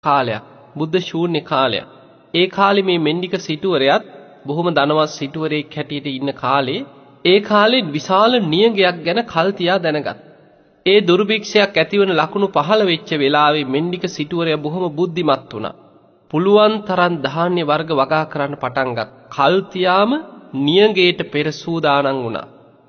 කාලයක්. බුද්ධ ශූන්‍ය කාලයක්. ඒ කාලේ මේ මෙන්ඩික සිටුවරයාත් බොහොම ධනවත් සිටුවරයෙක් හැටියට ඉන්න කාලේ ඒ කාලේ විශාල නියගයක් ගැන කල් තියා දැනගත්. ඒ දුර්භික්ෂයක් ඇතිවන ලකුණු පහළ වෙච්ච වෙලාවේ මෙන්ඩික සිටුවරයා බොහොම බුද්ධිමත් වුණා. පුළුවන් තරම් ධාන්‍ය වර්ග වගා කරන්න පටන් ගත්තා. කල් තියාම නියගයට පෙර සූදානම් වුණා.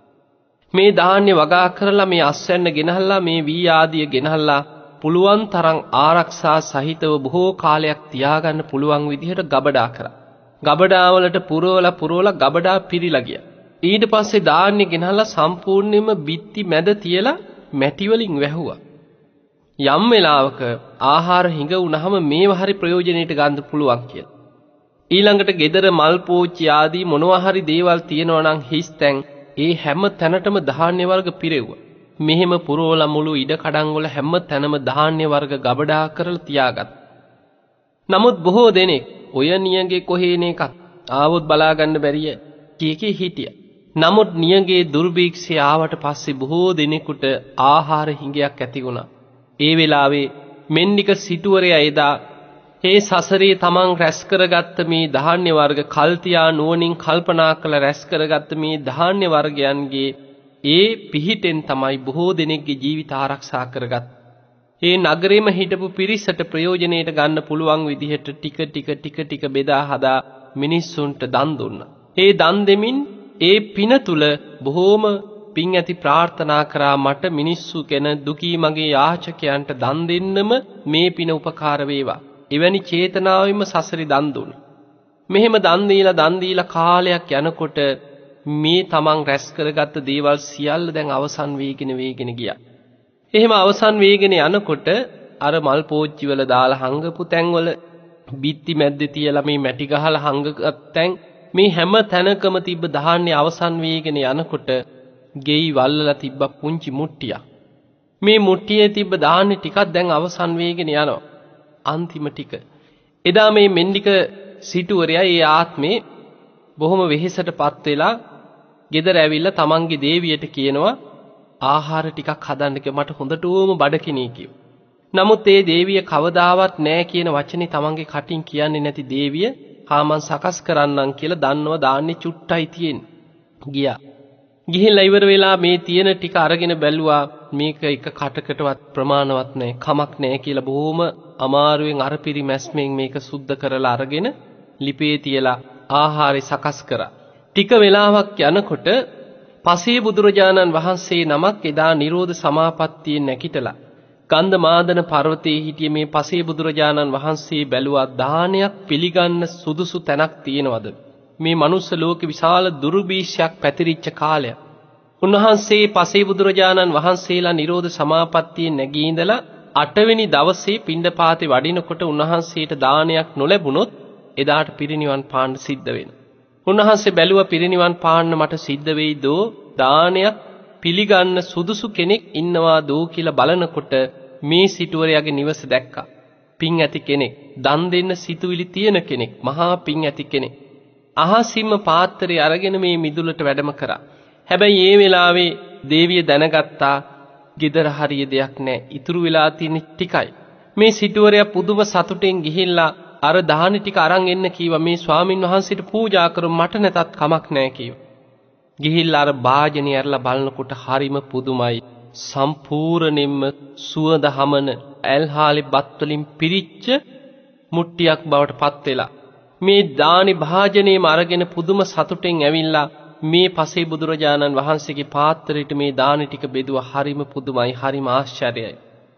මේ ධාන්‍ය වගා කරලා මේ අස්වැන්න ගෙනහල්ලා මේ වී ආදිය ගෙනහල්ලා පුළුවන් තරම් ආරක්ෂා සහිතව බොහෝ කාලයක් තියාගන්න පුළුවන් විදිහට ගබඩා කරා. ගබඩාවලට පුරවලා ගබඩා පිරීලා ගියා. ඊට පස්සේ ධාන්‍ය ගෙනහල්ලා සම්පූර්ණයෙන්ම බිත්ති මැද තියලා මැටි වලින් වැහුවා. යම් වෙලාවක ආහාර හිඟ වුණාම මේව හරි ප්‍රයෝජනෙට ගන්න පුළුවන් කියලා. ඊළඟට gedara මල් පෝච්චි ආදී මොනවා හරි දේවල් තියෙනවා නම් හිස්තැන් ඒ හැම තැනටම ධාන්‍ය වර්ග පිරෙව්වා. මෙහෙම පුරවලා මුළු ඉඩ කඩන් වල හැම තැනම ධාන්‍ය වර්ග ගබඩා කරලා තියාගත්තා. නමුත් බොහෝ දෙනෙක් ඔය නියගේ කොහේන එකක් ආවොත් බලා ගන්න බැරිය කීකී හිටියා. නමුත් නියගේ දුර්භීක්ෂය ආවට පස්සේ බොහෝ දෙනෙකුට ආහාර හිඟයක් ඇති වුණා. ඒ වෙලාවේ මෙන්නික සිටුවරයා එදා මේ සසරේ තමන් රැස් කරගත්ත මේ ධාන්‍ය වර්ග කල්තියා නුවණින් කල්පනා කළ රැස් කරගත්ත මේ ධාන්‍ය වර්ගයන්ගේ ඒ පිහිටෙන් තමයි බොහෝ දෙනෙක්ගේ ජීවිත ආරක්ෂා කරගත්. ඒ නගරෙම හිටපු පිරිසට ප්‍රයෝජනෙට ගන්න පුළුවන් විදිහට ටික බෙදා හදා මිනිස්සුන්ට දන් දුන්නා. ඒ දන් දෙමින් ඒ පින තුල බොහෝම පින් ඇති ප්‍රාර්ථනා කරා මට මිනිස්සු කෙන දුකී මගේ යාචකයන්ට දන් දෙන්නම මේ පින උපකාර වේවා. එවැනි චේතනාවෙන්ම සසරි දන් දුන්නා. මෙහෙම දන් දීලා කාලයක් යනකොට මේ තමන් රැස් කරගත්ත දේවල් සියල්ල දැන් අවසන් වේගෙන ගියා. එහෙම අවසන් වේගෙන යනකොට අර මල් පෝච්චි වල දාලා හංගපු තැන්වල බිත්ති මැද්දේ තියලා මේ මැටි ගහලා හංගගත් තැන් මේ හැම තැනකම තිබ්බ ධාන්‍ය අවසන් වේගෙන යනකොට ගෙයි වල්ලලා තිබ්බ පුංචි මුට්ටියක්. මේ මුට්ටියේ තිබ්බ ධාන්‍ය ටිකක් දැන් අවසන් වේගෙන යනවා. අන්තිම ටික. එදා මේ මෙන්ඩික සිටුවරයා ඒ ආත්මේ බොහොම වෙහෙසටපත් වෙලා ගෙදර ඇවිල්ලා තමන්ගේ දේවියට කියනවා ආහාර ටිකක් හදන්න කියලා මට හොඳටම බඩකිනී කිව්වා. නමුත් ඒ දේවිය කවදාවත් නෑ කියන වචනේ තමන්ගේ කටින් කියන්නේ නැති දේවිය මං සකස් කරන්නම් කියලා දන්නව ධාන්‍ය චුට්ටයි තියෙන්නේ. ගියා. ගිහිල්ලා ඉවර වෙලා මේ තියෙන ටික අරගෙන බැලුවා මේක එක කටකටවත් ප්‍රමාණවත් නැහැ කමක් නැහැ කියලා බොහොම අමාරුවෙන් අර පිරිමැස්මෙන් මේක සුද්ධ කරලා අරගෙන ලිපේ තියලා ආහාරය සකස් කරා. ටික වෙලාවක් යනකොට පසේ බුදුරජාණන් වහන්සේ නමක් එදා නිරෝධ සමාපත්තියෙන් නැගිටලා ගන්ධමාදන පර්වතයේ හිටිය මේ පසේ බුදුරජාණන් වහන්සේ බැලුවා දානයක් පිළිගන්න සුදුසු තැනක් තියෙනවද? මේ මනුස්ස ලෝකේ විශාල දුර්භීෂයක් පැතිරිච්ච කාලයක්. උන්වහන්සේ පසේ බුදුරජාණන් වහන්සේලා නිරෝධ සමාපත්තියෙන් නැගී ඉඳලා 8 වෙනි දවසේ පිණ්ඩපාතේ වඩිනකොට උන්වහන්සේට දානයක් නොලැබුණොත් එදාට පිරිනිවන් පාන්න සිද්ධ වෙනවා. උන්වහන්සේ බැලුවා පිරිනිවන් පාන්න මට සිද්ධ වෙයිදෝ දානයක් පිළිගන්න සුදුසු කෙනෙක් ඉන්නවා දෝ කියලා බලනකොට මේ සිටුවරයාගේ නිවස දැක්කා. පින් ඇති කෙනෙක්, දන් දෙන්න සිතුවිලි තියෙන කෙනෙක්, මහා පින් ඇති කෙනෙක්. අහසින්ම පාත්‍රය අරගෙන මේ මිදුලට වැඩම කරා. හැබැයි ඒ වෙලාවේ දේවිය දැනගත්තා ගෙදර හරිය දෙයක් නැහැ. ඉතුරු වෙලා තියෙන ටිකයි. මේ සිටුවරයා පුදුම සතුටෙන් ගිහිල්ලා අර දාහනි ටික අරන් එන්න කීවා. මේ ස්වාමින් වහන්සේට පූජා කරමු මට නැතත් කමක් නැහැ කිව්වා. ගිහිල්ලා අර භාජනය අරලා බලනකොට හරිම පුදුමයි. සම්පූර්ණයෙන්ම සුවඳ හමන ඇල්හාලි බත් වලින් පිරිච්ච මුට්ටියක් බවට පත් වෙලා මේ දානි භාජනයේම අරගෙන පුදුම සතුටෙන් ඇවිල්ලා මේ පසේ බුදුරජාණන් වහන්සේගේ පාත්‍රයට මේ දානි ටික බෙදුවා. හරිම පුදුමයි, හරිම ආශ්චර්යයි.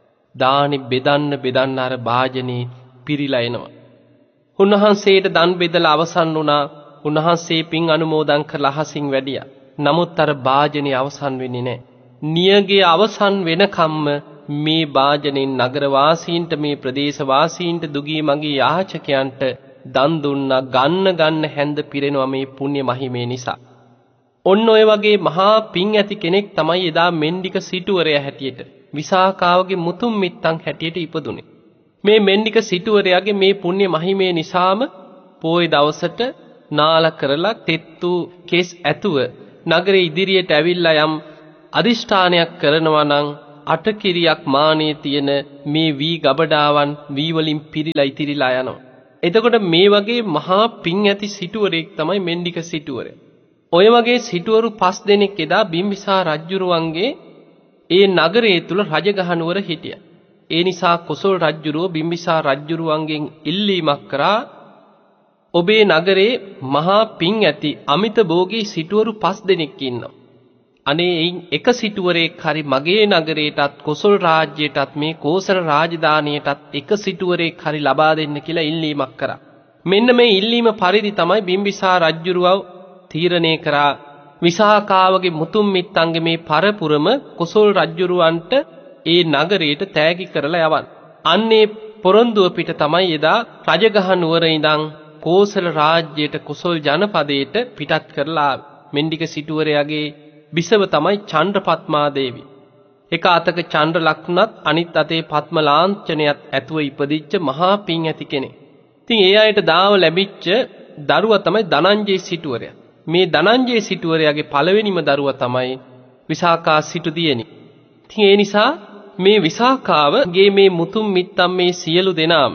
දානි බෙදන්න අර භාජනේ පිරීලා එනවා. උන්වහන්සේට දන් බෙදලා අවසන් වුණා. උන්වහන්සේ පින් අනුමෝදන් කරලා අහසින් වැඩියා. නමුත් අර භාජනේ අවසන් වෙන්නේ නැහැ. නියගේ අවසන් වෙනකම්ම මේ භාජනෙන් නගර වාසීන්ට මේ ප්‍රදේශ වාසීන්ට දුගී මගේ යාචකයන්ට දන් දුන්නා. ගන්න හැඳ පිරෙනවා මේ පුණ්‍ය මහිමේ නිසා. ඔන්න ඔය වගේ මහා පින් ඇති කෙනෙක් තමයි එදා මෙන්ඩික සිටුවරයා හැටියට විසාකාවගේ මුතුන් මිත්තන් හැටියට ඉපදුනේ. මේ මෙන්ඩික සිටුවරයාගේ මේ පුණ්‍ය මහිමේ නිසාම පොයි දවසට නාල කරලා තෙත්තු කෙස් ඇතුව නගරේ ඉදිරියට ඇවිල්ලා යම් අදිෂ්ඨානයක් කරනවා නම් අටකිරියක් මානේ තියෙන මේ වී ගබඩාවන් වී වලින් පිරීලා ඉතිරිලා යනවා. එතකොට මේ වගේ මහා පිං ඇති සිටුවරයෙක් තමයි මෙන්ඩික සිටුවරයා. ඔය වගේ සිටුවරු 5 දෙනෙක් එදා බිම්බිසාර රජුරුවන්ගේ ඒ නගරයේ තුල රජගහනුවර හිටියා. ඒ නිසා කොසල් රජුරුව බිම්බිසාර රජුරුවන්ගෙන් ඉල්ලීමක් කරා ඔබේ නගරේ මහා පිං ඇති අමිත භෝගී සිටුවරු 5 දෙනෙක් ඉන්නවා. අනේ එයින් එක සිටුවරයෙක් හරි මගේ නගරයටත් කොසල් රාජ්‍යයටත් මේ කෝසල රාජධානියටත් එක සිටුවරයෙක් හරි ලබා දෙන්න කියලා ඉල්ලීමක් කරා. මෙන්න මේ ඉල්ලීම පරිදි තමයි බිම්බිසාර රජුරුව තීරණය කරා විසාකාවගේ මුතුන් මිත්තන්ගේ මේ පරපුරම කොසල් රජුරුවන්ට ඒ නගරයට තෑගි කරලා යවන්න. අන්නේ පොරොන්දුව පිට තමයි එදා රජගහ නුවර ඉඳන් කෝසල රාජ්‍යයට කොසල් ජනපදයට පිටත් කරලා මෙන්ඩික සිටුවරයාගේ බිසව තමයි චන්ද්‍රපත්මා දේවිය. එක අතක චන්ද්‍ර ලක්ෂණත් අනිත් අතේ පත්ම ලාංඡනයත් ඇතුව ඉපදිච්ච මහා පිං ඇති කෙනෙක්. ඉතින් ඒ අයට දාව ලැබිච්ච දරුවා තමයි ධනංජය සිටුවරයා. මේ ධනංජය සිටුවරයාගේ පළවෙනිම දරුවා තමයි විසාකා සිටු දියණිය. ඉතින් ඒ නිසා මේ විසාකාවගේ මේ මුතුන් මිත්තන් මේ සියලු දෙනාම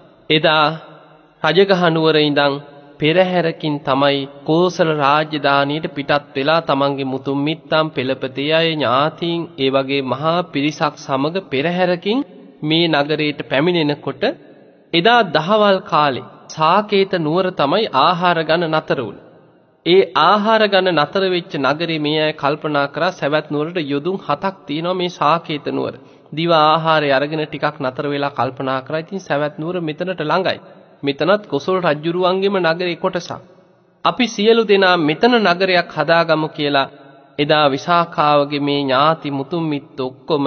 එදා රජගහ නුවර ඉඳන් පෙරහැරකින් තමයි කෝසල රාජධානියට පිටත් වෙලා තමන්ගේ මුතුන් මිත්තන් පෙළපතේ අය ඥාතීන් ඒ වගේ මහා පිරිසක් සමග පෙරහැරකින් මේ නගරයට පැමිණෙනකොට එදා දහවල් කාලේ සාකේත නුවර තමයි ආහාර ගන්න නතර වුණේ. ඒ ආහාර ගන්න නතර වෙච්ච නගරේ මේ අය කල්පනා කරා සවැත් නුවරට යොදුන් 7ක් තියෙනවා මේ සාකේත නුවර. දිව ආහාරය අරගෙන ටිකක් නතර වෙලා කල්පනා කරා ඉතින් සවැත් නුවර මෙතනට ළඟයි. මෙතනත් කොසල් රජුරුවන්ගේම නගරේ කොටසක්. අපි සියලු දෙනා මෙතන නගරයක් හදාගමු කියලා එදා විසාකාවගේ මේ ඥාති මුතුන් මිත්ත ඔක්කොම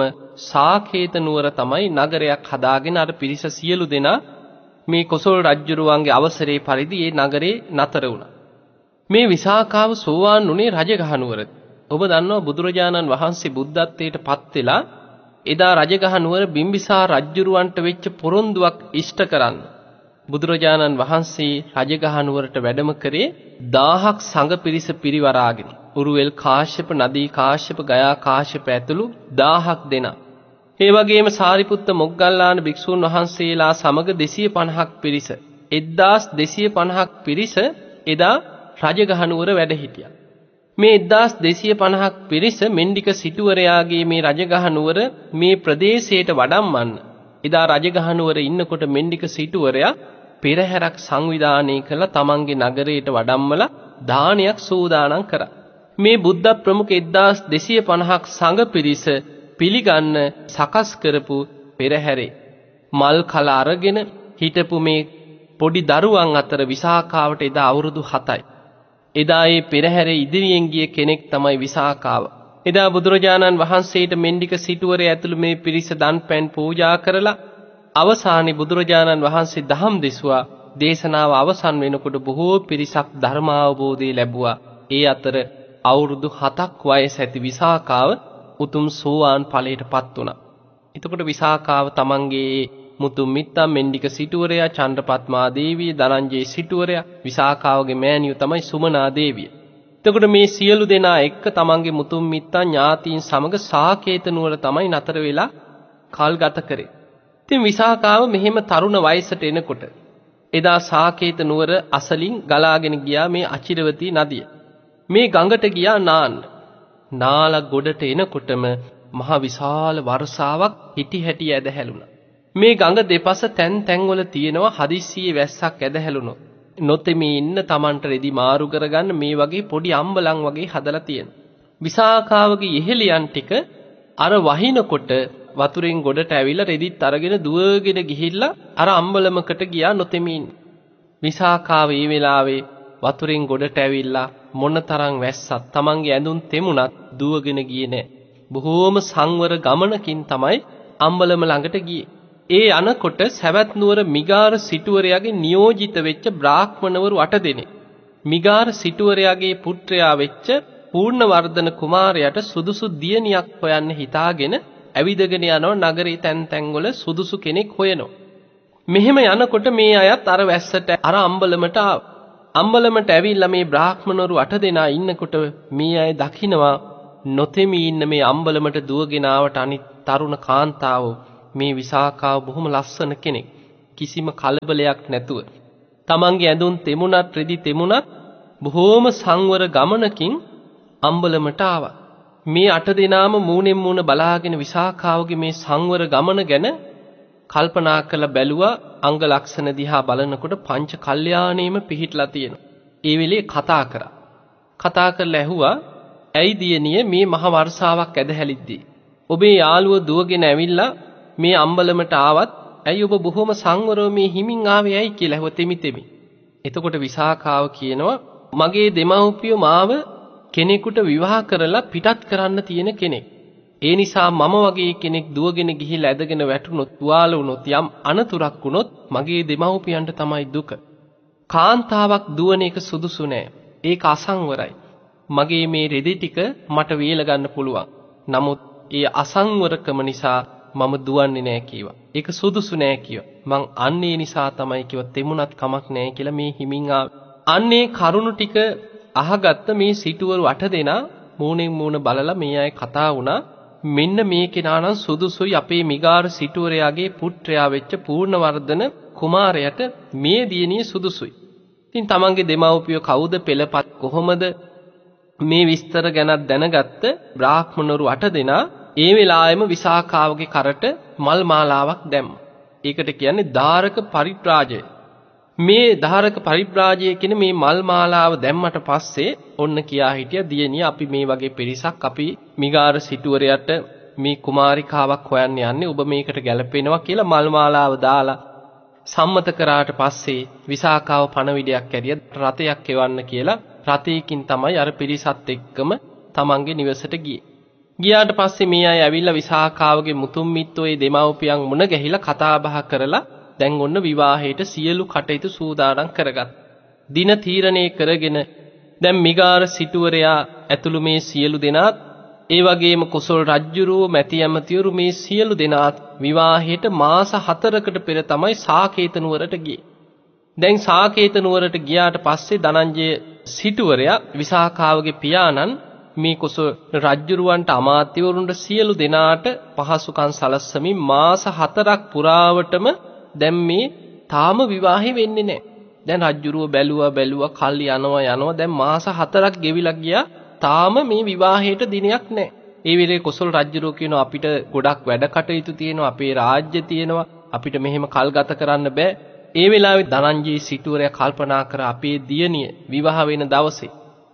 සාකේත නුවර තමයි නගරයක් හදාගෙන අර පිරිස සියලු දෙනා මේ කොසල් රජුරුවන්ගේ අවසරේ පරිදි ඒ නගරේ නතර වුණා. මේ විසාකාව සෝවාන් වුණේ රජගහ නුවර. ඔබ දන්නවා බුදුරජාණන් වහන්සේ බුද්ධත්වයට පත් වෙලා එදා රජගහ නුවර බිම්බිසාර රජුරුවන්ට වෙච්ච පොරොන්දුවක් ඉෂ්ට කරන්න බුදුරජාණන් වහන්සේ රජගහ නුවරට වැඩම කරේ 1000ක් සංඝ පිරිස පිරිවරාගෙන. උරුවෙල් කාශ්‍යප, නදී කාශ්‍යප, ගයා කාශ්‍යප ඇතුළු 1000ක් දෙනා. ඒ වගේම සාරිපුත්ත මොග්ගල්ලාන භික්ෂූන් වහන්සේලා සමග 250ක් පිරිස. 1250ක් පිරිස එදා රජගහ නුවර වැඩ හිටියා. මේ 1250ක් පිරිස මෙන්ඩික සිටුවරයාගේ මේ රජගහ නුවර මේ ප්‍රදේශයට වඩම්මන්න එදා රජගහ නුවර ඉන්නකොට මෙන්ඩික සිටුවරයා පෙරහැරක් සංවිධානය කළ තමන්ගේ නගරයට වඩම්මලා දානයක් සූදානම් කරා. මේ බුද්ධ ප්‍රමුඛ 1250ක් සංඝ පිරිස පිළිගන්න සකස් කරපු පෙරහැරේ මල් කල අරගෙන හිටපු මේ පොඩි දරුවන් අතර විසාකාවට එදා අවුරුදු 7යි. එදා ඒ පෙරහැරේ ඉදිරියෙන් ගිය කෙනෙක් තමයි විසාකාව. එදා බුදුරජාණන් වහන්සේට මෙන්ඩික සිටුවරය ඇතුළු මේ පිරිස දන් පැන් පූජා කරලා අවසානයේ බුදුරජාණන් වහන්සේ දහම් දෙසුවා. දේශනාව අවසන් වෙනකොට බොහෝ පිරිසක් ධර්මාවබෝධය ලැබුවා. ඒ අතර අවුරුදු 7ක් වයස ඇති විසාකාව උතුම් සෝවාන් ඵලයටපත් වුණා. එතකොට විසාකාව තමන්ගේ මුතුන් මිත්තන් මෙන්ඩික සිටුවරයා, චන්ද්‍රපත්මා දේවිය, ධනංජය සිටුවරයා, විසාකාවගේ මෑණියෝ තමයි සුමනා දේවිය. එතකොට මේ සියලු දෙනා එක්ක තමන්ගේ මුතුන් මිත්තන් ඥාතීන් සමග සාකේත නුවර තමයි නතර වෙලා කල් ගත කරේ. ඉතින් විසාකාව මෙහෙම තරුණ වයසට එනකොට එදා සාකේත නුවර අසලින් ගලාගෙන ගියා මේ අචිරවතී නදිය. මේ ගඟට ගියා නාන්න. නාලා ගොඩට එනකොටම මහ විශාල වර්ෂාවක් හිටි හැටි ඇදහැළුණා. මේ ගඟ දෙපස තැන් තැන්වල තියෙනවා හදිස්සියේ වැස්සක් ඇදහැළුණොත් නොතෙමී ඉන්න Tamanට රෙදි මාරු කරගන්න මේ වගේ පොඩි අම්බලන් වගේ හදලා තියෙනවා. විසාකාවගේ ඉහෙලියන් ටික අර වහිනකොට වතුරෙන් ගොඩට ඇවිල්ලා රෙදිත් අරගෙන දුවගෙන ගිහිල්ලා අර අම්බලමකට ගියා නොතෙමී ඉන්න. විසාකාව මේ වෙලාවේ වතුරෙන් ගොඩට ඇවිල්ලා මොනතරම් වැස්සත් Tamanගේ ඇඳුම් තෙමුණත් දුවගෙන ගියේ නෑ. බොහෝම සංවර ගමනකින් තමයි අම්බලම ළඟට ගියේ. ඒ අනකොට සවැත් නුවර මිගාර සිටුවරයාගේ නියෝජිත වෙච්ච බ්‍රාහ්මණවරු 8 දෙනෙක් මිගාර සිටුවරයාගේ පුත්‍රයා වෙච්ච පූර්ණවර්ධන කුමාරයාට සුදුසු දියණියක් හොයන්න හිතාගෙන ඇවිදගෙන යනවා නගරේ තැන් තැන්වල සුදුසු කෙනෙක් හොයනවා. මෙහෙම යනකොට මේ අයත් අර වැස්සට අර අම්බලමට ආවා. අම්බලමට ඇවිල්ලා මේ බ්‍රාහ්මණවරු 8 දෙනා ඉන්නකොට මේ අය දකිනවා නොතෙමී ඉන්න මේ අම්බලමට දුවගෙන ආවට අනිත් තරුණ කාන්තාවෝ මේ විසාකාව බොහොම ලස්සන කෙනෙක්. කිසිම කලබලයක් නැතුව තමන්ගේ ඇඳුම් තෙමුණත් රෙදි තෙමුණත් බොහෝම සංවර ගමනකින් අම්බලමට ආවා. මේ 8 දෙනාම මූණෙන් මූණ බලාගෙන විසාකාවගේ මේ සංවර ගමන ගැන කල්පනා කරලා බැලුවා. අංග ලක්ෂණ දිහා බලනකොට පංච කල්යාණේම පිහිටලා තියෙනවා. ඒ වෙලේ කතා කරා. කතා කරලා ඇහුවා, "ඇයි දියණිය මේ මහ වර්ෂාවක් ඇදහැලිද්දී ඔබේ යාළුව දුවගෙන ඇවිල්ලා මේ අම්බලමට ආවත් ඇයි ඔබ බොහොම සංවරව මේ හිමින් ආවේ ඇයි?" කියලා ඇහුවා තෙමි තෙමි. එතකොට විසාකාව කියනවා, "මගේ දෙමව්පියෝ මාව කෙනෙකුට විවාහ කරලා පිටත් කරන්න තියෙන කෙනෙක්. ඒ නිසා මම වගේ කෙනෙක් දුවගෙන ගිහිල්ලා ඇදගෙන වැටුනොත්, තුවාල වුණොත්, යම් අනතුරක් වුණොත් මගේ දෙමව්පියන්ට තමයි දුක. කාන්තාවක් දුවන එක සුදුසු නෑ. ඒක අසංවරයි. මගේ මේ රෙදි ටික මට වේල ගන්න පුළුවන්. නමුත් ඒ අසංවරකම නිසා මම දුවන්නේ නෑ කීවා. ඒක සුදුසු නෑ කීවා. මං අන්නේ නිසා තමයි කිව්වා තෙමුණත් කමක් නෑ කියලා මේ හිමින් අන්නේ කරුණු ටික අහගත්ත මේ සිටුවරු 8 දෙනා මූණෙන් මූණ බලලා මේ අය කතා වුණා. මෙන්න මේ කෙනා නම් සුදුසුයි අපේ මිගාර සිටුවරයාගේ පුත්‍රයා වෙච්ච පූර්ණවර්ධන කුමාරයාට මේ දියණිය සුදුසුයි. ඉතින් තමන්ගේ දෙමව්පියෝ කවුද, පෙළපත් කොහොමද, මේ විස්තර ගැන දැනගත්ත බ්‍රාහ්මණවරු 8 දෙනා ඒ වෙලාවෙම විසාකාවගේ කරට මල් මාලාවක් දැම්මා. ඒකට කියන්නේ ධාරක පරිබ්‍රාජය. මේ ධාරක පරිබ්‍රාජය කියන මේ මල් මාලාව දැම්මට පස්සේ ඔන්න කියා හිටියා, "දියණිය අපි මේ වගේ පිරිසක් අපි මිගාර සිටුවරයට මේ කුමාරිකාවක් හොයන්න යන්නේ. ඔබ මේකට ගැලපෙනවා" කියලා මල් මාලාව දාලා සම්මත කරාට පස්සේ විසාකාව පණවිඩයක් ඇරිය රතයක් එවන්න කියලා රතයකින් තමයි අර පිරිසත් එක්කම තමන්ගේ නිවසට ගියේ. ගියාට පස්සේ මේ අය ඇවිල්ලා විසාකාවගේ මුතුන් මිත්තෝ ඒ දෙමව්පියන් මුණ ගැහිලා කතා බහ කරලා දැන් ඔන්න විවාහයට සියලු කටයුතු සූදානම් කරගත්. දින තීරණය කරගෙන දැන් මිගාර සිටුවරයා ඇතුළු මේ සියලු දෙනාත් ඒ වගේම කොසල් රජ්ජුරුව මැති ඇමතිවරු මේ සියලු දෙනාත් විවාහයට මාස 4කට පෙර තමයි සාකේත නුවරට ගියේ. දැන් සාකේත නුවරට ගියාට පස්සේ ධනංජය සිටුවරයා විසාකාවගේ පියාණන් මේ කොසල් රජ්ජුරුවන්ට අමාත්‍යවරුන්ට සියලු දෙනාට පහසුකම් සලස්සමින් මාස 4ක් පුරාවටම දැන් මේ තාම විවාහේ වෙන්නේ නැහැ. දැන් රජ්ජුරුව බැලුවා කල් යනවා දැන් මාස 4ක් ගෙවිලා ගියා. තාම මේ විවාහයට දිනයක් නැහැ. ඒ වෙලේ කොසල් රජුරෝ කියනවා අපිට ගොඩක් වැඩ කටයුතු තියෙනවා, අපේ රාජ්‍ය තියෙනවා, අපිට මෙහෙම කල් ගත කරන්න බෑ. ඒ වෙලාවේ ධනංජය සිටුවරයා කල්පනා කර අපේ දියණිය විවාහ වෙන දවසේ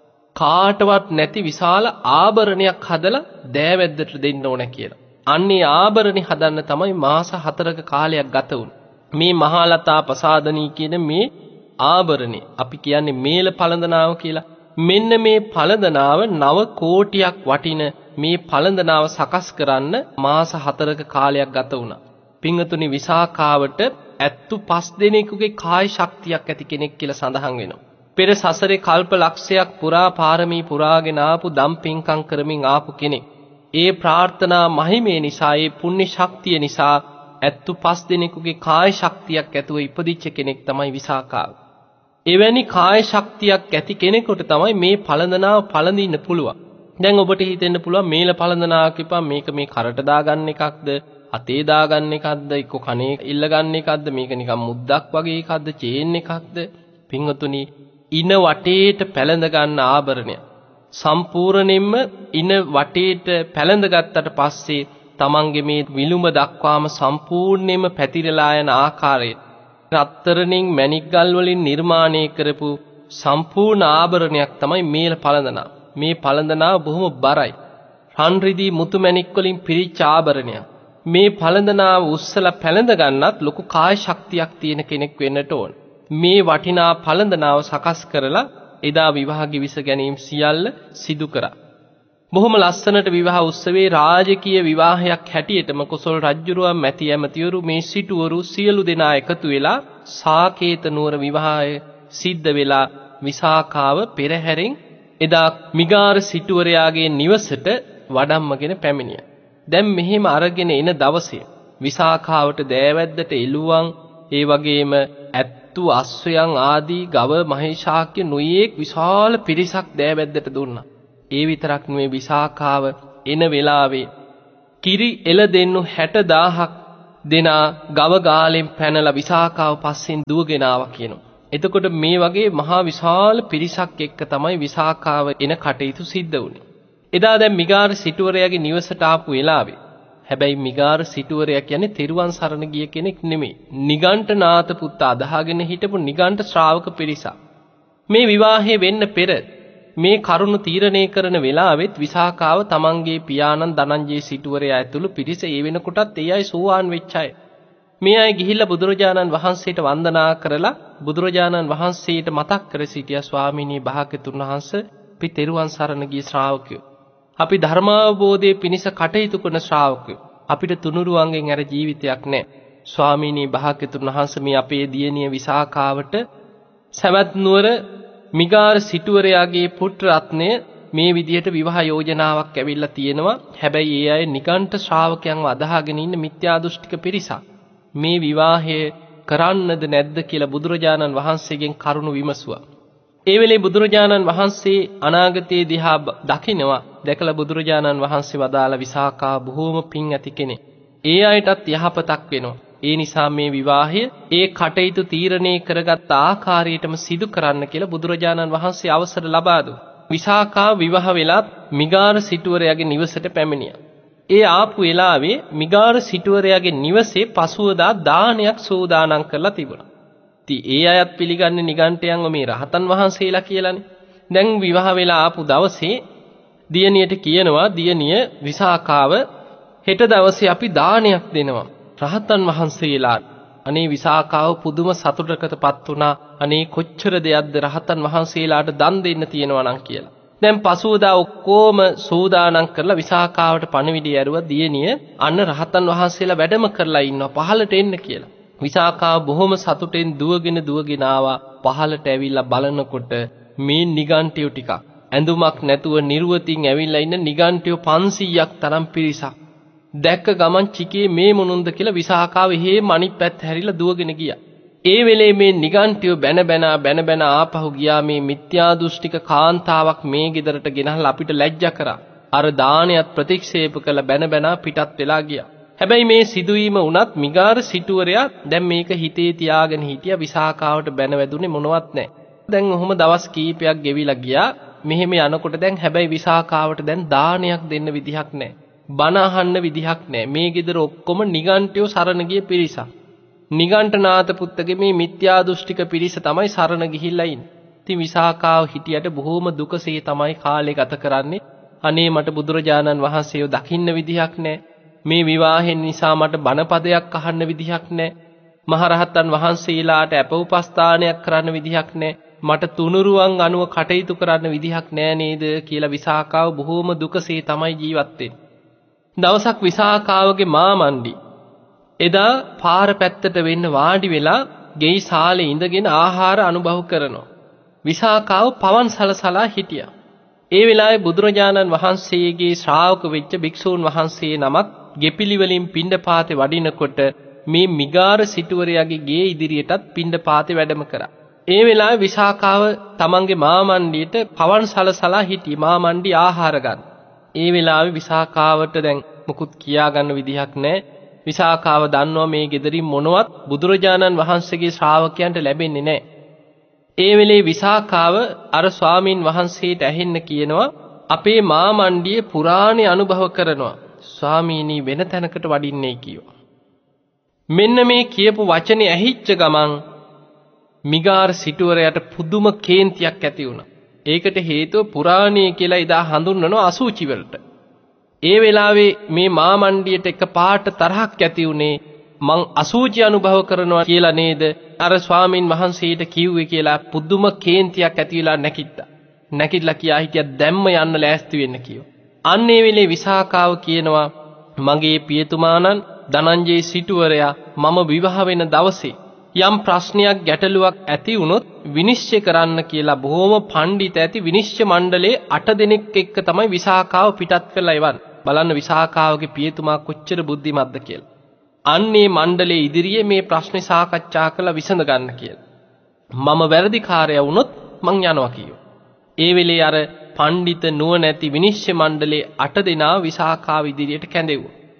කාටවත් නැති විශාල ආභරණයක් හදලා දෑවැද්දට දෙන්න ඕන කියලා. අන්නේ ආභරණේ හදන්න තමයි මාස 4ක කාලයක් ගත වුනේ. මේ මහලතා ප්‍රසාදනී කියන මේ ආභරණේ අපි කියන්නේ මේල පළඳනාව කියලා. මෙන්න මේ පළඳනාව 9 කෝටියක් වටින මේ පළඳනාව සකස් කරන්න මාස 4ක කාලයක් ගත වුණා. පින්වතුනි විසාකාවට 75 දෙනෙකුගේ කාය ශක්තියක් ඇති කෙනෙක් කියලා සඳහන් වෙනවා. පෙර සසරේ කල්ප ලක්ෂයක් පුරා පාරමී පුරාගෙන ආපු දම් පින්කම් කරමින් ආපු කෙනෙක්. ඒ ප්‍රාර්ථනා මහිමේ නිසා, ඒ පුණ්‍ය ශක්තිය නිසා 75 දෙනෙකුගේ කාය ශක්තියක් ඇතුව ඉපදිච්ච කෙනෙක් තමයි විසාකාව. එවැනි කාය ශක්තියක් ඇති කෙනෙකුට තමයි මේ පළඳනාව පළඳින්න පුළුවන්. දැන් ඔබට හිතෙන්න පුළුවන් මේල පළඳනාව කිව්පම් මේක මේ කරට දාගන්න එකක්ද, අතේ දාගන්න එකක්ද, එක්ක කනේ ඉල්ල ගන්න එකක්ද, මේක නිකන් මුද්දක් වගේ එකක්ද, චේන් එකක්ද? පින්වතුනි, ඉන වටේට පැලඳ ගන්න ආභරණය. සම්පූර්ණයෙන්ම ඉන වටේට පැලඳ ගත්තට පස්සේ තමන්ගේ මේ විලුඹ දක්වාම සම්පූර්ණයෙන්ම පැතිරලා යන ආකාරය රත්තරණින් මණික් ගල් වලින් නිර්මාණය කරපු සම්පූර්ණ ආභරණයක් තමයි මේල පළඳනාව. මේ පළඳනාව බොහොම බරයි. රන් රිදී මුතු මණික් වලින් පිරිච්ච ආභරණයක්. මේ පළඳනාව උස්සලා පැලඳ ගන්නත් ලොකු කාය ශක්තියක් තියෙන කෙනෙක් වෙන්නට ඕන. මේ වටිනා පළඳනාව සකස් කරලා එදා විවාහ ගිවිස ගැනීම සියල්ල සිදු කරා. බොහොම ලස්සනට විවාහ උත්සවයේ රාජකීය විවාහයක් හැටියටම කොසල් රජුරුවන් මැති ඇමතිවරු මේ සිටුවරු සියලු දෙනා එකතු වෙලා සාකේත නුවර විවාහය සිද්ධ වෙලා විසාකාව පෙරහැරෙන් එදා මිගාර සිටුවරයාගේ නිවසට වඩම්මගෙන පැමිණියා. දැන් මෙහෙම අරගෙන එන දවසේ විසාකාවට දෑවැද්දට එළුවන්, ඒ වගේම ඇත්තු අශ්වයන් ආදී ගව මහේශාක්‍ය නොයේක් විශාල පිරිසක් දෑවැද්දට දුන්නා. ඒ විතරක් නෙවෙයි විසාකාව එන වෙලාවේ කිරි එළ දෙන්නු 60000ක් දෙනා ගව ගාලෙන් පැනලා විසාකාව පස්සෙන් දුවගෙන ආවා කියනවා. එතකොට මේ වගේ මහා විශාල පිරිසක් එක්ක තමයි විසාකාව එන කටයුතු සිද්ධ වුණේ. එදා දැන් මිගාර සිටුවරයාගේ නිවසට ආපු වෙලාවේ හැබැයි මිගාර සිටුවරයා කියන්නේ තෙරුවන් සරණ ගිය කෙනෙක් නෙමෙයි. නිගණ්ඨනාත පුත්ත අදහාගෙන හිටපු නිගණ්ඨ ශ්‍රාවක පිරිසක්. මේ විවාහය වෙන්න පෙර මේ කරුණ තීරණය කරන වෙලාවෙත් විසාකාව තමන්ගේ පියාණන් ධනංජය සිටුවරයා ඇතුළු පිරිස ඒ වෙනකොටත් ඒ අය සෝවාන් වෙච්ච අය. මේ අය ගිහිල්ලා බුදුරජාණන් වහන්සේට වන්දනා කරලා බුදුරජාණන් වහන්සේට මතක් කර සිටියා ස්වාමීනි භාග්‍යතුන් වහන්සේ අපි තෙරුවන් සරණ ගිය ශ්‍රාවකයෝ. අපි ධර්මාවබෝධයේ පිණිස කටයුතු කරන ශ්‍රාවකයෝ. අපිට තුනුරුවන්ගෙන් අර ජීවිතයක් නැහැ. ස්වාමීනි භාග්‍යතුන් වහන්සේ මේ අපේ දියණිය විසාකාවට සවැත් නුවර මිගාර සිටුවරයාගේ පුත්‍ර රත්නය මේ විදිහට විවාහ යෝජනාවක් ඇවිල්ලා තියෙනවා. හැබැයි ඒ අය නිගණ්ඨ ශ්‍රාවකයන්ව අදහාගෙන ඉන්න මිත්‍යා දෘෂ්ටික පිරිසක්. මේ විවාහය කරන්නද නැද්ද කියලා බුදුරජාණන් වහන්සේගෙන් කරුණු විමසුවා. ඒ වෙලේ බුදුරජාණන් වහන්සේ අනාගතයේ දිහා දකිනවා. දැකලා බුදුරජාණන් වහන්සේ වදාළ විසාකා බොහෝම පිං ඇති කෙනෙක්. ඒ අයටත් යහපතක් වෙනවා. ඒ නිසා මේ විවාහය ඒ කටයුතු තීරණය කරගත් ආකාරයටම සිදු කරන්න කියලා බුදුරජාණන් වහන්සේ අවසර ලබා දුන්නා. විසාකා විවාහ වෙලත් මිගාර සිටුවරයාගේ නිවසට පැමිණියා. ඒ ආපු වෙලාවේ මිගාර සිටුවරයාගේ නිවසේ පසුවදා දානයක් සූදානම් කරලා තිබුණා. ඉතින් ඒ අයත් පිළිගන්නේ නිගණ්ඨයන්ව මේ රහතන් වහන්සේලා කියලානේ. දැන් විවාහ වෙලා ආපු දවසේ දියණියට කියනවා දියණිය විසාකාව හෙට දවසේ අපි දානයක් දෙනවා රහතන් වහන්සේලා. අනේ විසාකාව පුදුම සතුටකටපත් වුණා. අනේ කොච්චර දෙයක්ද රහතන් වහන්සේලාට දන් දෙන්න තියෙනවා නම් කියලා. දැන් පසුවදා ඔක්කොම සූදානම් කරලා විසාකාවට පණිවිඩය ඇරුවා දියණිය අන්න රහතන් වහන්සේලා වැඩම කරලා ඉන්නවා පහළට එන්න කියලා. විසාකාව බොහොම සතුටෙන් දුවගෙන ආවා. පහළට ඇවිල්ලා බලනකොට මේ නිගණ්ඨයෝ ටිකක් ඇඳුමක් නැතුව නිර්වතින් ඇවිල්ලා ඉන්න නිගණ්ඨයෝ 500ක් තරම් පිරිසක්. දැක්ක ගමන් චිකේ මේ මොනුන්ද කියලා විසාකාව එහෙම අනිත් පැත්ත හැරිලා දුවගෙන ගියා. ඒ වෙලේ මේ නිගණ්ඨයෝ බැන බැන ආපහු ගියා. මේ මිත්‍යා දෘෂ්ටික කාන්තාවක් මේ ගෙදරට ගෙනහලා අපිට ලැජ්ජා කරා. අර දානයත් ප්‍රතික්ෂේප කළ බැන පිටත් වෙලා ගියා. හැබැයි මේ සිදුවීම වුණත් මිගාර සිටුවරයා දැන් මේක හිතේ තියාගෙන හිටියා. විසාකාවට බැන වැදුනේ මොනවත් නැහැ. දැන් ඔහොම දවස් කීපයක් ගෙවිලා ගියා. මෙහෙම යනකොට දැන් හැබැයි විසාකාවට දැන් දානයක් දෙන්න විදිහක් නැහැ. බණ අහන්න විදිහක් නැහැ. මේ ගෙදර ඔක්කොම නිගණ්ඨයෝ සරණ ගිය පිරිසක්. නිගණ්ඨනාත පුත්තගේ මේ මිත්‍යා දෘෂ්ටික පිරිස තමයි සරණ ගිහිල්ලා ඉන්නේ. ඉතින් විසාකාව හිටියට බොහොම දුකසේ තමයි කාලේ ගත කරන්නේ. අනේ මට බුදුරජාණන් වහන්සේව දකින්න විදිහක් නැහැ. මේ විවාහෙන් නිසා මට බණපදයක් අහන්න විදිහක් නැහැ. මහරහතන් වහන්සේලාට අපෝපස්ථානයක් කරන්න විදිහක් නැහැ. මට තුනුරුවන් අනුව කටයුතු කරන්න විදිහක් නැහැ නේද කියලා විසාකාව බොහොම දුකසේ තමයි ජීවත් වෙන්නේ. දවසක් විසාකාවගේ මාමණ්ඩි එදා පාර පැත්තට වෙන්න වාඩි වෙලා ගෙයි සාලේ ඉඳගෙන ආහාර අනුභව කරනවා. විසාකාව පවන් සලසලා හිටියා. ඒ වෙලාවේ බුදුරජාණන් වහන්සේගේ ශ්‍රාවක වෙච්ච භික්ෂූන් වහන්සේ නමක් ගෙපිලි වලින් පිණ්ඩපාතේ වඩිනකොට මේ මිගාර සිටුවරයාගේ ගේ ඉදිරියටත් පිණ්ඩපාතේ වැඩම කරා. ඒ වෙලාවේ විසාකාව තමන්ගේ මාමණ්ඩියට පවන් සලසලා හිටියේ මාමණ්ඩි ආහාර ගන්න. ඒ වෙලාවේ විසාකාවට දැන් මුකුත් කියා ගන්න විදිහක් නැහැ. විසාකාව දන්නවා මේ ගෙදරින් මොනවත් බුදුරජාණන් වහන්සේගේ ශ්‍රාවකයන්ට ලැබෙන්නේ නැහැ. ඒ වෙලේ විසාකාව අර ස්වාමින් වහන්සේට ඇහෙන්න කියනවා අපේ මාමණ්ඩියේ පුරාණේ අනුභව කරනවා. ස්වාමීනි වෙන තැනකට වඩින්නේ කිව්වා. මෙන්න මේ කියපු වචනේ ඇහිච්ච ගමන් මිගාර සිටුවරයාට පුදුම කේන්තියක් ඇති වුණා. ඒකට හේතුව පුරාණේ කියලා එදා හඳුන්වන අසුචි වලට. ඒ වෙලාවේ මේ මාමණ්ඩියට එක පාට තරහක් ඇති උනේ මං අසුචි අනුභව කරනවා කියලා නේද අර ස්වාමින් වහන්සේට කිව්වේ කියලා පුදුම කේන්තියක් ඇති වෙලා නැකිට්ටා. නැකිట్లా කියා හිටියා දැම්ම යන්න ලෑස්ති වෙන්න කිව්වා. අන්න ඒ වෙලේ විසාකාව කියනවා මගේ පියතුමාණන් ධනංජය සිටුවරයා මම විවාහ වෙන දවසේ යම් ප්‍රශ්නයක් ගැටලුවක් ඇති වුණොත් විනිශ්චය කරන්න කියලා බොහොම පඬිත ඇති විනිශ්චය මණ්ඩලයේ 8 දෙනෙක් එක්ක තමයි විසාකාව පිටත් වෙලා එවන්නේ. බලන්න විසාකාවගේ පියතුමා කොච්චර බුද්ධිමත්ද කියලා. අන්නේ මණ්ඩලයේ ඉදිරියේ මේ ප්‍රශ්නේ සාකච්ඡා කරලා විසඳ ගන්න කියලා. මම වැරදිකාරයා වුණොත් මං යනවා කියෝ. ඒ වෙලේ අර පඬිත නුවණැති විනිශ්චය මණ්ඩලයේ 8 දෙනා විසාකාව ඉදිරියට කැඳෙව්වා.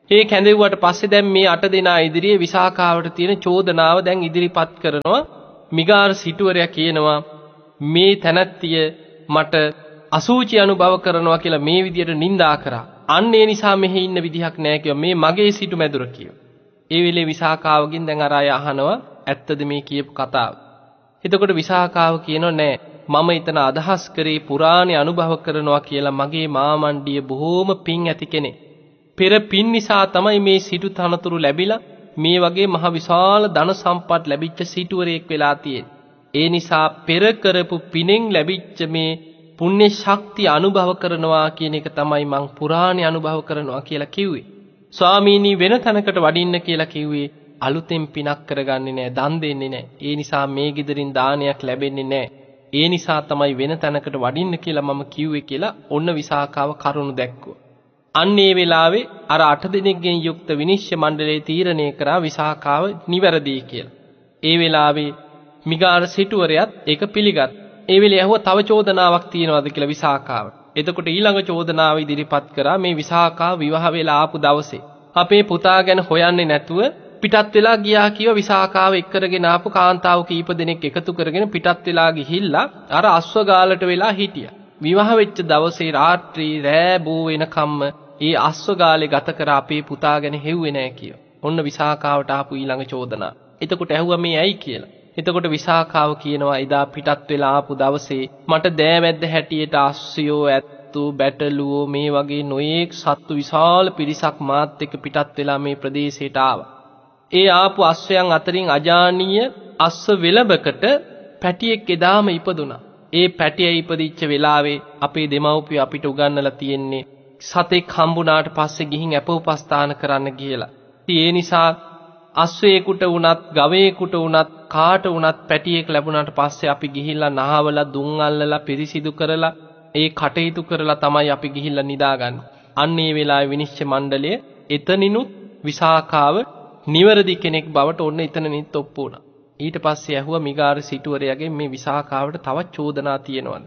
ඒ කැඳෙව්වට පස්සේ දැන් මේ 8 දෙනා ඉදිරියේ විසාකාවට තියෙන චෝදනාව දැන් ඉදිරිපත් කරනවා. මිගාර සිටුවරයා කියනවා මේ තැනැත්තිය මට අසූචි අනුභව කරනවා කියලා මේ විදියට නිඳා කරා. අන්න ඒ නිසා මෙහි ඉන්න විදිහක් නැහැ කිව්වා. මේ මගේ සිටු මැදුර කිව්වා. ඒ වෙලේ විසාකාවගෙන් දැන් අර අය අහනවා ඇත්තද මේ කියපු කතාව. එතකොට විසාකාව කියනවා නෑ මම ඊතන අදහස් කරේ පුරාණේ අනුභව කරනවා කියලා මගේ මාමණ්ඩිය බොහෝම පින් ඇති කෙනෙක්. පෙර පින් නිසා තමයි මේ සිටු තනතුරු ලැබිලා මේ වගේ මහ විශාල ධන සම්පත් ලැබිච්ච සිටුවරයෙක් වෙලා තියෙන්නේ. ඒ නිසා පෙර කරපු පිනෙන් ලැබිච්ච මේ පුණ්‍ය ශක්තිය අනුභව කරනවා කියන එක තමයි මං පුරාණේ අනුභව කරනවා කියලා කිව්වේ. ස්වාමීනි වෙන තැනකට වඩින්න කියලා කිව්වේ අලුතෙන් පිනක් කරගන්නේ නැහැ, දන් දෙන්නේ නැහැ. ඒ නිසා මේ ගෙදරින් දානයක් ලැබෙන්නේ නැහැ. ඒ නිසා තමයි වෙන තැනකට වඩින්න කියලා මම කිව්වේ කියලා ඔන්න විසාකාව කරුණ දැක්කුවා. අන්න ඒ වෙලාවේ අර 8 දෙනෙක්ගෙන් යුක්ත විනිශ්චය මණ්ඩලයේ තීරණය කරා විසාකාව නිවැරදි කියලා. ඒ වෙලාවේ මිගාර සිටුවරයාත් ඒක පිළිගත්. ඒ වෙලේ ඇහුවා තව චෝදනාවක් තියෙනවද කියලා විසාකාවට. එතකොට ඊළඟ චෝදනාව ඉදිරිපත් කරා මේ විසාකාව විවාහ වෙලා ආපු දවසේ අපේ පුතා ගැන හොයන්නේ නැතුව පිටත් වෙලා ගියා කියව විසාකාව එක්කරගෙන ආපු කාන්තාව කීප දෙනෙක් එකතු කරගෙන පිටත් වෙලා ගිහිල්ලා අර අස්වගාලට වෙලා හිටියා. විවාහ වෙච්ච දවසේ රාත්‍රී රෑ බෝ වෙනකම්ම ඒ අස්වගාලේ ගත කර අපේ පුතා ගැන හෙව්වේ නැහැ කියව. ඔන්න විසාකාවට ආපු ඊළඟ චෝදනාව. එතකොට ඇහුවා මේ ඇයි කියලා. එතකොට විසාකාව කියනවා එදා පිටත් වෙලා ආපු දවසේ මට දෑවැද්ද හැටියට අස්සයෝ ඇත්තෝ බැටළුවෝ මේ වගේ නොයේක් සත්තු විශාල පිරිසක් මාත් එක්ක පිටත් වෙලා මේ ප්‍රදේශයට ආවා. ඒ ආපු අස්සයන් අතරින් අජානීය අස්ස වෙලබකට පැටියෙක් එදාම ඉපදුනා. ඒ පැටිය ඉපදිච්ච වෙලාවේ අපේ දෙමව්පිය අපිට උගන්වලා තියෙන්නේ සතෙක් හම්බුණාට පස්සේ ගිහින් අපෝපස්ථාන කරන්න කියලා. ඒ නිසා අස්සයෙකුට වුණත් ගවයෙකුට වුණත් කාට වුණත් පැටියෙක් ලැබුණාට පස්සේ අපි ගිහිල්ලා නහවලා දුම් අල්ලලා පිරිසිදු කරලා ඒ කටයුතු කරලා තමයි අපි ගිහිල්ලා නිදාගන්නේ. අන්න ඒ වෙලාවේ විනිශ්චය මණ්ඩලය එතනිනුත් විසාකාව නිවැරදි කෙනෙක් බවට ඔන්න එතනනිත් ඔප්පු වුණා. ඊට පස්සේ ඇහුවා මිගාර සිටුවරයාගෙන් මේ විසාකාවට තවත් චෝදනා තියෙනවද?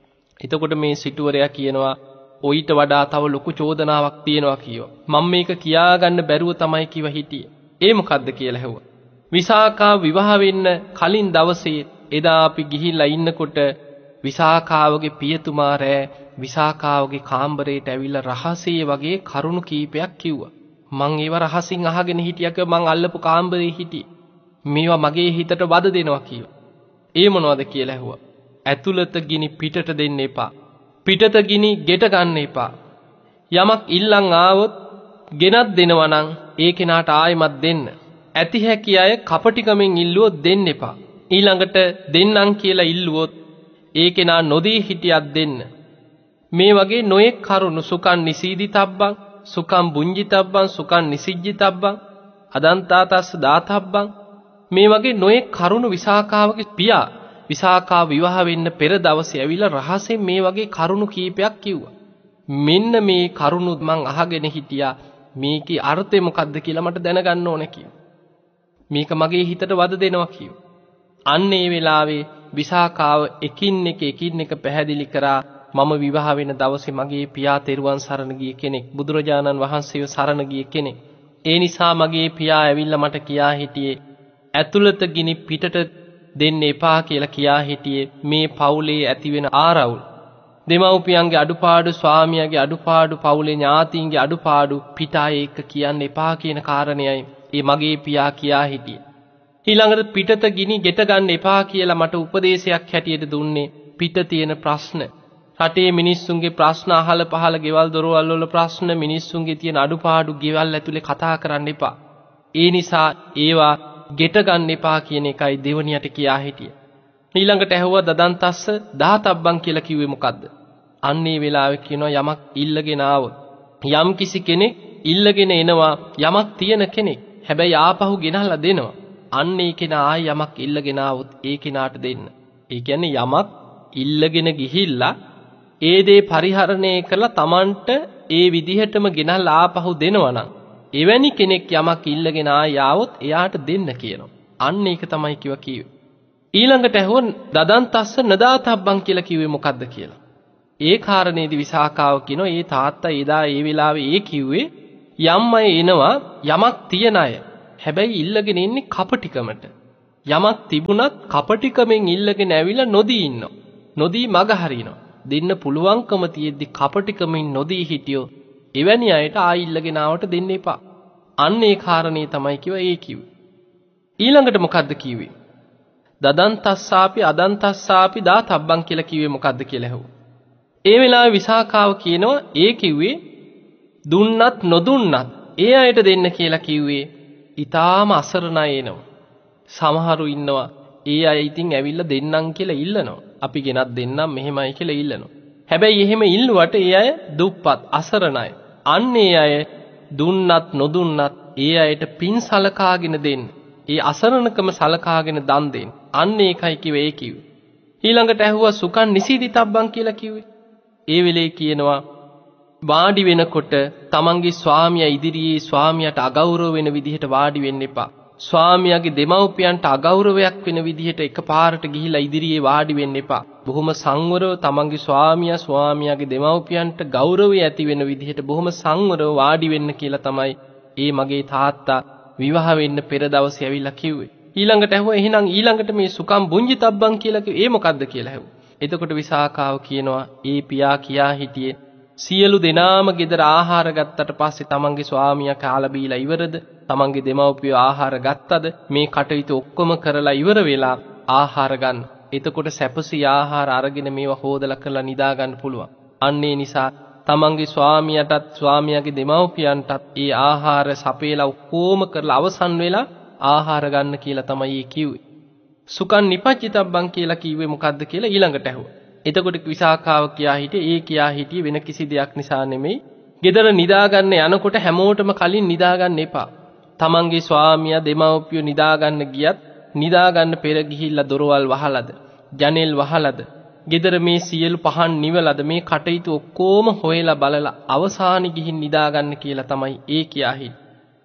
එතකොට මේ සිටුවරයා කියනවා ඔయిత වඩා තව ලොකු චෝදනාවක් තියෙනවා කියනවා. මම මේක කියාගන්න බැරුව තමයි කිව හිටියේ. ඒ මොකද්ද කියලා ඇහුවා. විසාකා විවාහ වෙන්න කලින් දවසේ එදා අපි ගිහිල්ලා ඉන්නකොට විසාකාවගේ පියතුමා රෑ විසාකාවගේ කාමරයට ඇවිල්ලා රහසේ වගේ කරුණු කීපයක් කිව්වා. මං ඒව රහසින් අහගෙන හිටියක මං අල්ලපු කාමරේ හිටියේ. මේවා මගේ හිතට වද දෙනවා කිව්වා. ඒ මොනවද කියලා ඇහුවා. ඇතුළත ගිනි පිටට දෙන්න එපා. පිටත ගිනි ගෙට ගන්න එපා. යමක් ඉල්ලන් ආවොත් ගෙනත් දෙනවා නම් ඒ කෙනාට ආයෙමත් දෙන්න. ඇති හැකි අය කපටිකමෙන් ඉල්ලුවොත් දෙන්න එපා. ඊළඟට දෙන්නම් කියලා ඉල්ලුවොත් ඒ කෙනා නොදී හිටියත් දෙන්න. මේ වගේ නොයෙක් කරුණු සුකන් නිසීදිතබ්බං සුකම් බුංජිතබ්බං සුකම් නිසිජ්ජිතබ්බං අදන්තාතස්ස දාතබ්බං මේ වගේ නොයෙක් කරුණු විසාකාවගේ පියා විසාකා විවාහ වෙන්න පෙර දවසේ ඇවිල්ලා රහසෙන් මේ වගේ කරුණු කීපයක් කිව්වා. මෙන්න මේ කරුණු මං අහගෙන හිටියා. මේකේ අර්ථය මොකද්ද කියලා මට දැනගන්න ඕනේ කිව්වා. මේක මගේ හිතට වද දෙනවා කිව්වා. අන්න ඒ වෙලාවේ විසාකාව එකින් එක පැහැදිලි කරා මම විවාහ වෙන දවසේ මගේ පියා තෙරුවන් සරණ ගිය කෙනෙක්, බුදුරජාණන් වහන්සේව සරණ ගිය කෙනෙක්. ඒ නිසා මගේ පියා ඇවිල්ලා මට කියා හිටියේ ඇතුළත ගිනි පිටට දෙන්න එපා කියලා කියා හිටියේ මේ පවුලේ ඇතිවෙන ආරවුල්. දෙමව්පියන්ගේ අඩුපාඩු, ස්වාමියාගේ අඩුපාඩු, පවුලේ ඥාතීන්ගේ අඩුපාඩු පිටායේ එක කියන්න එපා කියන කාරණයයි ඒ මගේ පියා කියා හිටියේ. ඊළඟට පිටත ගිනි ගෙට ගන්න එපා කියලා මට උපදේශයක් හැටියට දුන්නේ පිට තියෙන ප්‍රශ්න. රටේ මිනිස්සුන්ගේ ප්‍රශ්න අහල පහල ගෙවල් දොරවල් වල ප්‍රශ්න, මිනිස්සුන්ගේ තියෙන අඩුපාඩු ගෙවල් ඇතුලේ කතා කරන්න එපා. ඒ නිසා ඒවා ගෙට ගන්න එපා කියන එකයි දෙවණියට කියා හිටියේ. ඊළඟට ඇහුවා දදන්තස්ස දාතබ්බන් කියලා කිව්වේ මොකද්ද? අන්නේ වෙලාවේ කියනවා යමක් ඉල්ලගෙන ආවොත් යම් කිසි කෙනෙක් ඉල්ලගෙන එනවා යමක් තියෙන කෙනෙක්. හැබැයි ආපහු ගෙනල්ලා දෙනවා. අන්න ඒ කෙනා ආයි යමක් ඉල්ලගෙන ආවොත් ඒ කෙනාට දෙන්න. ඒ කියන්නේ යමක් ඉල්ලගෙන ගිහිල්ලා ඒ දේ පරිහරණය කරලා Tamanට ඒ විදිහටම ගෙනල්ලා ආපහු දෙනවා නම් එවැනි කෙනෙක් යමක් ඉල්ලගෙන ආවොත් එයාට දෙන්න කියනවා. අන්න ඒක තමයි කිව්වේ. ඊළඟට ඇහුවොත් දදන්තස්ස නදාතබ්බන් කියලා කිව්වේ මොකද්ද කියලා. ඒ කාරණේදී විසාකාව කියනවා ඒ තාත්තා එදා ඒ වෙලාවේ ඒ කිව්වේ යම් අය එනවා යමක් තියන අය. හැබැයි ඉල්ලගෙන ඉන්නේ කපටිකමට. යමක් තිබුණත් කපටිකමෙන් ඉල්ලගෙන ඇවිල්ලා නොදී ඉන්නවා. නොදී මග හරිනවා. දෙන්න පුළුවන්කම තියෙද්දි කපටිකමින් නොදී හිටියෝ එවැනි අයට ආයි ඉල්ලගෙන ආවට දෙන්න එපා. අන්න ඒ කාරණේ තමයි ඒ කිව්වේ. ඊළඟට මොකද්ද කිව්වේ? දදන්තස්සාපි අදන්තස්සාපි දාතබ්බන් කියලා කිව්වේ මොකද්ද කියලා ඇහුවා. ඒ වෙලාවේ විසාකාව කියනවා ඒ කිව්වේ දුන්නත් නොදුන්නත් ඒ අයට දෙන්න කියලා කිව්වේ ඊටාම අසරණ අය එනවා. සමහරු ඉන්නවා ඒ අය ඉතින් ඇවිල්ලා දෙන්නම් කියලා ඉල්ලනවා. අපි ගෙනත් දෙන්නම් මෙහෙමයි කියලා ඉල්ලනවා. හැබැයි එහෙම ඉල්ලුවට ඒ අය දුප්පත් අසරණ අය. අන්න ඒ අය දුන්නත් නොදුන්නත් ඒ අයට පින් සලකාගෙන දෙන්න. ඒ අසරණකම සලකාගෙන දන් දෙන්න. අන්න ඒකයි කිව්වේ ඊළඟට ඇහුවා සුකන් නිසීදිතබ්බන් කියලා කිව්වේ. ඒ වෙලේ කියනවා වාඩි වෙනකොට තමන්ගේ ස්වාමියා ඉදිරියේ ස්වාමියාට අගෞරව වෙන විදිහට වාඩි වෙන්න එපා. ස්වාමියාගේ දෙමව්පියන්ට අගෞරවයක් වෙන විදිහට එකපාරට ගිහිලා ඉදිරියේ වාඩි වෙන්න එපා. බොහොම සංවරව තමන්ගේ ස්වාමියාගේ දෙමව්පියන්ට ගෞරවය ඇති වෙන විදිහට බොහොම සංවරව වාඩි වෙන්න කියලා තමයි ඒ මගේ තාත්තා විවාහ වෙන්න පෙර දවසේ ඇවිල්ලා කිව්වේ. ඊළඟට ඇහුවා එහෙනම් ඊළඟට මේ සුකම් බුඤ්ජිතබ්බන් කියලා කිව්වේ ඒ මොකද්ද කියලා ඇහුවා. එතකොට විසාකාව කියනවා ඒ පියා කියා හිටියේ සියලු දෙනාම ගෙදර ආහාර ගත්තට පස්සේ තමන්ගේ ස්වාමියා කාලා බීලා ඉවරද? තමන්ගේ දෙමව්පියෝ ආහාර ගත්තද? මේ කටයුතු ඔක්කොම කරලා ඉවර වෙලා ආහාර ගන්න. එතකොට සැපසී ආහාර අරගෙන මේවා හොදලා කරලා නිදා ගන්න පුළුවන්. අන්න ඒ නිසා තමන්ගේ ස්වාමියාටත් ස්වාමියාගේ දෙමව්පියන්ටත් ඒ ආහාර සපේලා ඔක්කොම කරලා අවසන් වෙලා ආහාර ගන්න කියලා තමයි කිව්වේ. සුකන් නිපච්චිතබ්බන් කියලා කිව්වේ මොකද්ද කියලා ඊළඟට ඇහුවා. එතකොට විසාකාව කියා හිටියේ වෙන කිසි දෙයක් නිසා නෙමෙයි. ගෙදර නිදා ගන්න යනකොට හැමෝටම කලින් නිදා ගන්න එපා. තමන්ගේ ස්වාමියා දෙමව්පියෝ නිදා ගන්න ගියත් නිදා ගන්න පෙර ගිහිල්ලා දොරවල් වහලාද, ජනෙල් වහලාද, ගෙදර මේ සියලු පහන් නිවලාද මේ කටයුතු ඔක්කොම හොයලා බලලා අවසානි ගිහින් නිදා ගන්න කියලා තමයි කියා හිටියේ.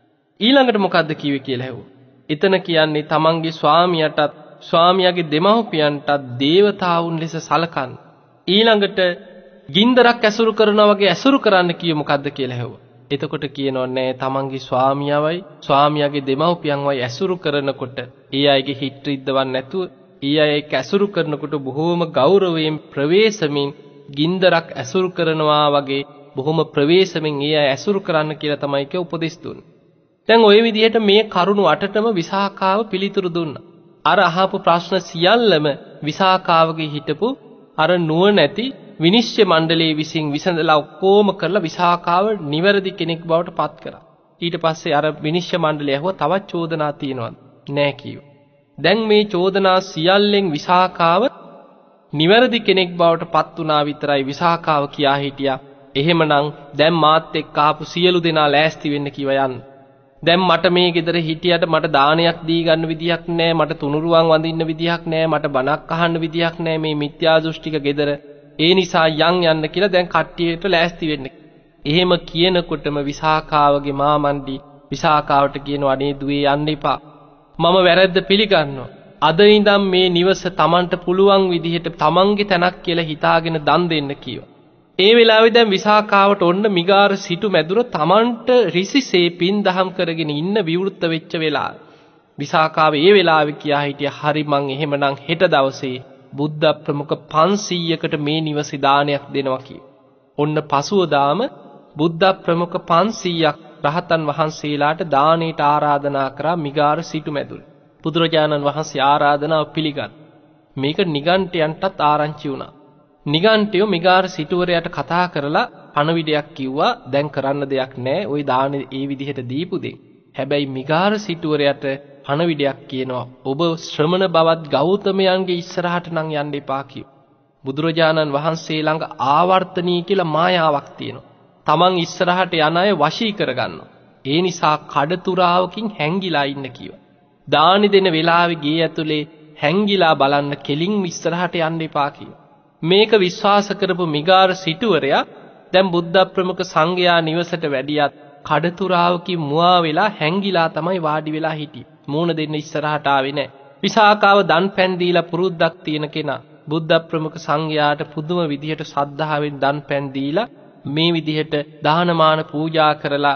ඊළඟට මොකද්ද කිව්වේ කියලා ඇහුවා. එතන කියන්නේ තමන්ගේ ස්වාමියාටත් ස්වාමියාගේ දෙමව්පියන්ටත් දේවතාවුන් ලෙස සලකන්න. ඊළඟට ගින්දරක් ඇසුරු කරනවා වගේ ඇසුරු කරන්න කියේ මොකද්ද කියලා ඇහුවා. එතකොට කියනවා නෑ තමන්ගේ ස්වාමියාවයි ස්වාමියාගේ දෙමව්පියන්වයි ඇසුරු කරනකොට ඒ අයගේ හිත රිද්දවන්න නැතුව ඒ අය එක්ක ඇසුරු කරනකොට බොහෝම ගෞරවයෙන් ප්‍රවේශමින් ගින්දරක් ඇසුරු කරනවා වගේ බොහොම ප්‍රවේශමින් ඒ අය ඇසුරු කරන්න කියලා තමයි උපදෙස් දුන්නේ. දැන් ওই විදිහට මේ කරුණු 8ටම විසාකාව පිළිතුරු දුන්නා. අර අහපු ප්‍රශ්න සියල්ලම විසාකාවගේ හිටපු අර නුවණැති විනිශ්චය මණ්ඩලයේ විසින් විසඳලා ඔක්කොම කරලා විසාකාව නිවැරදි කෙනෙක් බවට පත් කරා. ඊට පස්සේ අර විනිශ්චය මණ්ඩලය ඇහුවා තවත් චෝදනා තියෙනවද? නෑ කිව්වා. දැන් මේ චෝදනා සියල්ලෙන් විසාකාව නිවැරදි කෙනෙක් බවට පත් වුණා විතරයි විසාකාව කියා හිටියා. එහෙමනම් දැන් මාත් එක්ක ආපු සියලු දෙනා ලෑස්ති වෙන්න කිව්වා යන්න. දැන් මට මේ ගෙදර හිටියට මට දානයක් දී ගන්න විදියක් නැහැ, මට තුනුරුවන් වඳින්න විදියක් නැහැ, මට බණක් අහන්න විදියක් නැහැ මේ මිත්‍යා දෘෂ්ටික ගෙදර. ඒ නිසා යන්න කියලා දැන් කට්ටියට ලෑස්ති වෙන්න. එහෙම කියනකොටම විසාකාවගේ මාමණ්ඩි විසාකාවට කියනවා අනේ දුවේ යන්න එපා. මම වැරද්ද පිළිගන්නවා. අද ඉඳන් මේ නිවස Tamanට පුළුවන් විදිහට Tamanගේ තැනක් කියලා හිතාගෙන දන් දෙන්න කිව්වා. ඒ වෙලාවේ දැන් විසාකාවට ඔන්න මිගාර සිටු මැදුර Tamanට රිසිසේ පින් දහම් කරගෙන ඉන්න විවෘත වෙච්ච වෙලාව. විසාකාව ඒ වෙලාවේ කියා හිටියා හරි මං එහෙමනම් හෙට දවසේ බුද්ධ ප්‍රමුඛ 500කට මේ නිවසේ දානයක් දෙනවා කිව්වා. ඔන්න පසුවදාම බුද්ධ ප්‍රමුඛ 500ක් රහතන් වහන්සේලාට දානයට ආරාධනා කරා මිගාර සිටු මැදුර. බුදුරජාණන් වහන්සේ ආරාධනාව පිළිගත්. මේක නිගණ්ඨයන්ටත් ආරංචි වුණා. නිගණ්ඨයෝ මිගාර සිටුවරයාට කතා කරලා පණවිඩයක් කිව්වා දැන් කරන්න දෙයක් නැහැ. ওই දාන ඒ විදිහට දීපු දෙයක්. හැබැයි මිගාර සිටුවරයාට පණවිඩයක් කියනවා ඔබ ශ්‍රමණ බවත් ගෞතමයන්ගේ ඉස්සරහට නම් යන්න එපා කිව්වා. බුදුරජාණන් වහන්සේ ළඟ ආවර්තනී කියලා මායාවක් තියෙනවා. Taman ඉස්සරහට යන අය වශී කරගන්නවා. ඒ නිසා කඩතුරාවකින් හැංගිලා ඉන්න කිව්වා. දානි දෙන වෙලාවේ ගේ ඇතුලේ හැංගිලා බලන්න කෙලින් ඉස්සරහට යන්න එපා කිව්වා. මේක විශ්වාස කරපු මිගාර සිටුවරයා දැන් බුද්ධ ප්‍රමුඛ සංඝයා නිවසට වැඩියත් කඩතුරාවකින් මුවා වෙලා හැංගිලා තමයි වාඩි වෙලා හිටියේ. මූණ දෙන්න ඉස්සරහට ආවේ නැහැ. විසාකාව දන් පැන් දීලා පුරුද්දක් තියෙන කෙනා. බුද්ධ ප්‍රමුඛ සංඝයාට පුදුම විදිහට ශ්‍රද්ධාවෙන් දන් පැන් දීලා මේ විදිහට දානමාන පූජා කරලා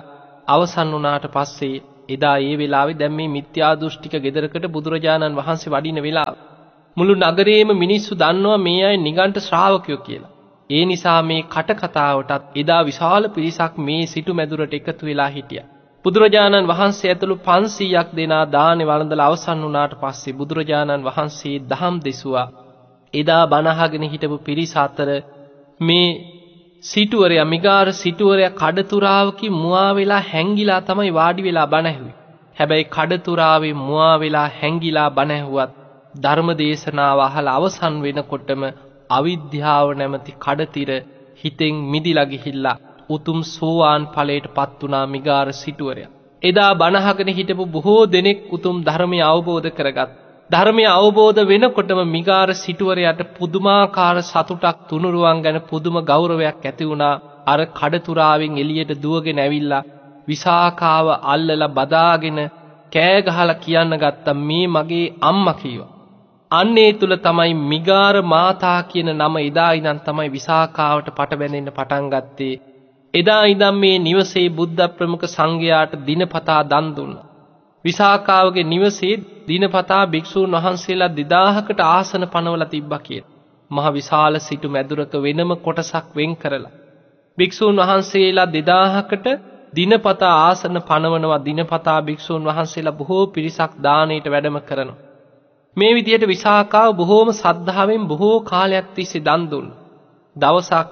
අවසන් වුණාට පස්සේ එදා ඒ වෙලාවේ දැන් මේ මිත්‍යා දෘෂ්ටික ගෙදරකට බුදුරජාණන් වහන්සේ වඩින වෙලාව. මුළු නගරේම මිනිස්සු දන්නවා මේ අය නිගණ්ඨ ශ්‍රාවකයෝ කියලා. ඒ නිසා මේ කට කතාවටත් එදා විශාල පිරිසක් මේ සිටු මැදුරට එකතු වෙලා හිටියා. බුදුරජාණන් වහන්සේ ඇතුළු 500ක් දෙනා දානේ වළඳලා අවසන් වුණාට පස්සේ බුදුරජාණන් වහන්සේ දහම් දෙසුවා. එදා බණ අහගෙන හිටපු පිරිස අතර මේ සිටුවරයා මිගාර සිටුවරයා කඩතුරාවකින් මුවා වෙලා හැංගිලා තමයි වාඩි වෙලා බණ ඇහුවේ. හැබැයි කඩතුරාවේ මුවා වෙලා හැංගිලා බණ ඇහුවත් ධර්ම දේශනාව අහලා අවසන් වෙනකොටම අවිද්‍යාව නැමැති කඩතිර හිතෙන් මිදිලා ගිහිල්ලා උතුම් සෝවාන් ඵලයට පත් වුණා මිගාර සිටුවරයා. එදා බණ අහගෙන හිටපු බොහෝ දෙනෙක් උතුම් ධර්මය අවබෝධ කරගත්. ධර්මය අවබෝධ වෙනකොටම මිගාර සිටුවරයාට පුදුමාකාර සතුටක් තුනුරුවන් ගැන පුදුම ගෞරවයක් ඇති වුණා. අර කඩතුරාවෙන් එළියට දුවගෙන ඇවිල්ලා විසාකාව අල්ලලා බදාගෙන කෑ ගහලා කියන්න ගත්තා මේ මගේ අම්මා කීවා. අන්නේ තුල තමයි මිගාර මාතා කියන නම එදා ඉඳන් තමයි විසාකාවට පට බැඳෙන්න පටන් ගත්තේ. එදා ඉඳන් මේ නිවසේ බුද්ධ ප්‍රමුඛ සංඝයාට දිනපතා දන් දුන්නා. විසාකාවගේ නිවසේ දිනපතා භික්ෂූන් වහන්සේලා 2000කට ආසන පනවලා තිබ්බා කියලා. මහ විශාල සිටු මැදුරක වෙනම කොටසක් වෙන් කරලා භික්ෂූන් වහන්සේලා 2000කට දිනපතා ආසන පනවනවා. දිනපතා භික්ෂූන් වහන්සේලා බොහෝ පිරිසක් දානෙට වැඩම කරනවා. මේ විදියට විසාකාව බොහෝම සද්ධාවෙන් බොහෝ කාලයක් තිස්සේ දන් දුන්නා. දවසක්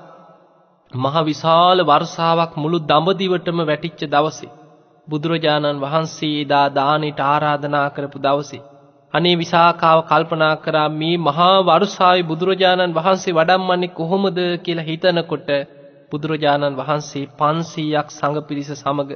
මහ විශාල වර්ෂාවක් මුළු දඹදිවටම වැටිච්ච දවසේ බුදුරජාණන් වහන්සේ එදා දානෙට ආරාධනා කරපු දවසේ අනේ විසාකාව කල්පනා කරා මේ මහා වර්ෂාවේ බුදුරජාණන් වහන්සේ වඩම්මන්නේ කොහොමද කියලා හිතනකොට බුදුරජාණන් වහන්සේ 500ක් සංඝ පිරිස සමග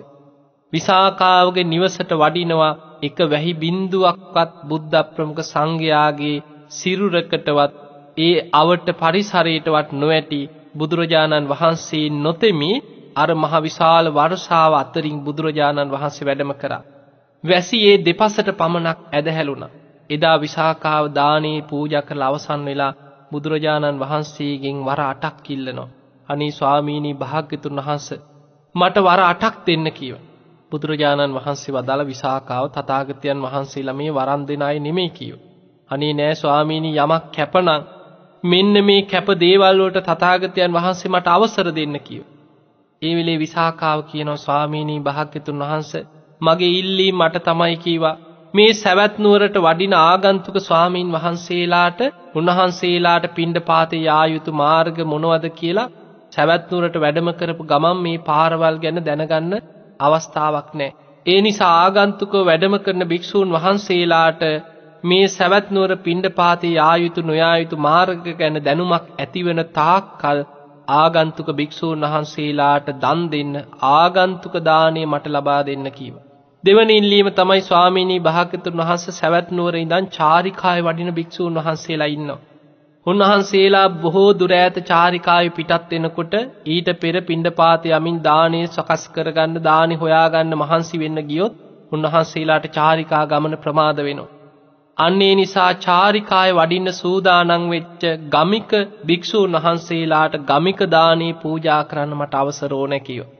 විසාකාවගේ නිවසට වඩිනවා. එක වැහි බින්දුවක්වත් බුද්ධ ප්‍රමුඛ සංඝයාගේ සිරුරකටවත් ඒ අවට පරිසරයටවත් නොඇටි බුදුරජාණන් වහන්සේ නොතෙමි අර මහ විශාල වර්ෂාව අතරින් බුදුරජාණන් වහන්සේ වැඩම කරා. වැසියේ දෙපසට පමණක් ඇදහැළුණා. එදා විසාකාව දානේ පූජා කරලා අවසන් වෙලා බුදුරජාණන් වහන්සේගෙන් වර 8ක් ඉල්ලනවා. අනේ ස්වාමීනි භාග්‍යතුන් වහන්සේ මට වර 8ක් දෙන්න කිව්වා. බුදුරජාණන් වහන්සේ වදාළ විසාකාව තථාගතයන් වහන්සේලා මේ වරන් දෙන අය නෙමෙයි කිව්වා. අනේ නෑ ස්වාමීනි යමක් කැපනම් මෙන්න මේ කැප දේවල් වලට තථාගතයන් වහන්සේ මට අවසර දෙන්න කිව්වා. ඒ වෙලේ විසාකාව කියනවා ස්වාමීනි භාග්‍යතුන් වහන්සේ මගේ ඉල්ලීම මට තමයි කිව්වා. මේ සවැත් නුවරට වඩින ආගන්තුක ස්වාමීන් වහන්සේලාට උන්වහන්සේලාට පිණ්ඩපාතේ යා යුතු මාර්ග මොනවද කියලා සවැත් නුවරට වැඩම කරපු ගමන් මේ පාරවල් ගැන දැනගන්න අවස්ථාවක් නැහැ. ඒ නිසා ආගන්තුකව වැඩම කරන භික්ෂූන් වහන්සේලාට මේ සවැත් නුවර පිණ්ඩපාතේ යා යුතු නොයා යුතු මාර්ග ගැන දැනුමක් ඇතිවන තාක්කල් ආගන්තුක භික්ෂූන් වහන්සේලාට දන් දෙන්න ආගන්තුක දාණය මට ලබා දෙන්න කීවා. දෙවන ඉල්ලීම තමයි ස්වාමීනි භාග්‍යතුන් වහන්සේ සවැත් නුවර ඉඳන් චාරිකාවේ වඩින භික්ෂූන් වහන්සේලා ඉන්නවා. උන්වහන්සේලා බොහෝ දුර ඈත චාරිකාවේ පිටත් වෙනකොට ඊට පෙර පිණ්ඩපාතේ යමින් දානේ සකස් කරගන්න දානේ හොයාගන්න මහන්සි වෙන්න ගියොත් උන්වහන්සේලාට චාරිකා ගමන ප්‍රමාද වෙනවා. අන්නේ නිසා චාරිකාවේ වඩින්න සූදානම් වෙච්ච ගමික භික්ෂූන් වහන්සේලාට ගමික දානේ පූජා කරන්න මට අවසර ඕනේ කිව්වා.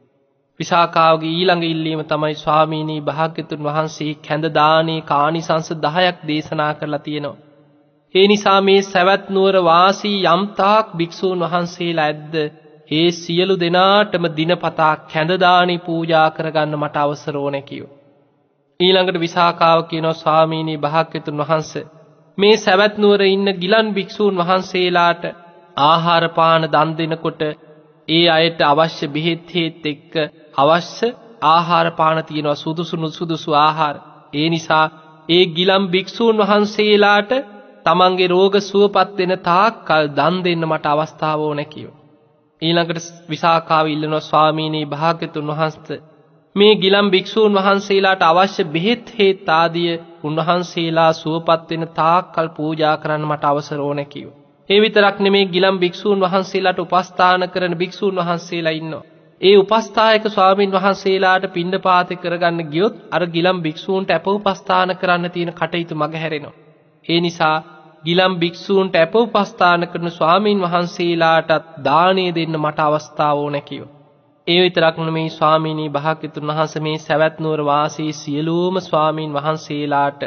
විසාකාවගේ ඊළඟ ඉල්ලීම තමයි ස්වාමීනි භාග්‍යතුන් වහන්සේ කැඳ දානේ කානිසංස 10ක් දේශනා කරලා තියෙනවා. ඒ නිසා මේ සවැත් නුවර වාසී යම්තාක් භික්ෂූන් වහන්සේලා ඇද්ද ඒ සියලු දෙනාටම දිනපතා කැඳ දානේ පූජා කරගන්න මට අවසර ඕනේ කිව්වා. ඊළඟට විසාකාව කියනවා ස්වාමීනි භාග්‍යතුන් වහන්සේ මේ සවැත් නුවර ඉන්න ගිලන් භික්ෂූන් වහන්සේලාට ආහාර පාන දන් දෙනකොට ඒ අයට අවශ්‍ය බෙහෙත් හේත් එක්ක අවශ්‍ය ආහාර පාන තියෙනවා සුදුසු නුසුදුසු ආහාර. ඒ නිසා ඒ ගිලන් භික්ෂූන් වහන්සේලාට තමන්ගේ රෝග සුවපත් වෙන තාක් කල් දන් දෙන්න මට අවස්ථාව ඕනේ කිව්වා. ඊළඟට විසාකාව ඉල්ලනවා ස්වාමීනි භාග්‍යතුන් වහන්සේ මේ ගිලන් භික්ෂූන් වහන්සේලාට අවශ්‍ය බෙහෙත් හේත් ආදිය උන්වහන්සේලා සුවපත් වෙන තාක් කල් පූජා කරන්න මට අවසර ඕනේ කිව්වා. ඒ විතරක් නෙමේ ගිලන් භික්ෂූන් වහන්සේලාට උපස්ථාන කරන භික්ෂූන් වහන්සේලා ඉන්නවා. ඒ උපස්ථායක ස්වාමින් වහන්සේලාට පිණ්ඩපාතේ කරගන්න ගියොත් අර ගිලන් භික්ෂූන්ට අප උපස්ථාන කරන්න තියෙන කටයුතු මගහැරෙනවා. ඒ නිසා ගිලන් භික්ෂූන්ට අප උපස්ථාන කරන ස්වාමින් වහන්සේලාටත් දාණය දෙන්න මට අවස්ථාව ඕනේ කිව්වා. ඒ විතරක් නෙමෙයි ස්වාමීනි භාග්‍යතුන් වහන්සේ මේ සවැත් නුවර වාසී සියලුම ස්වාමීන් වහන්සේලාට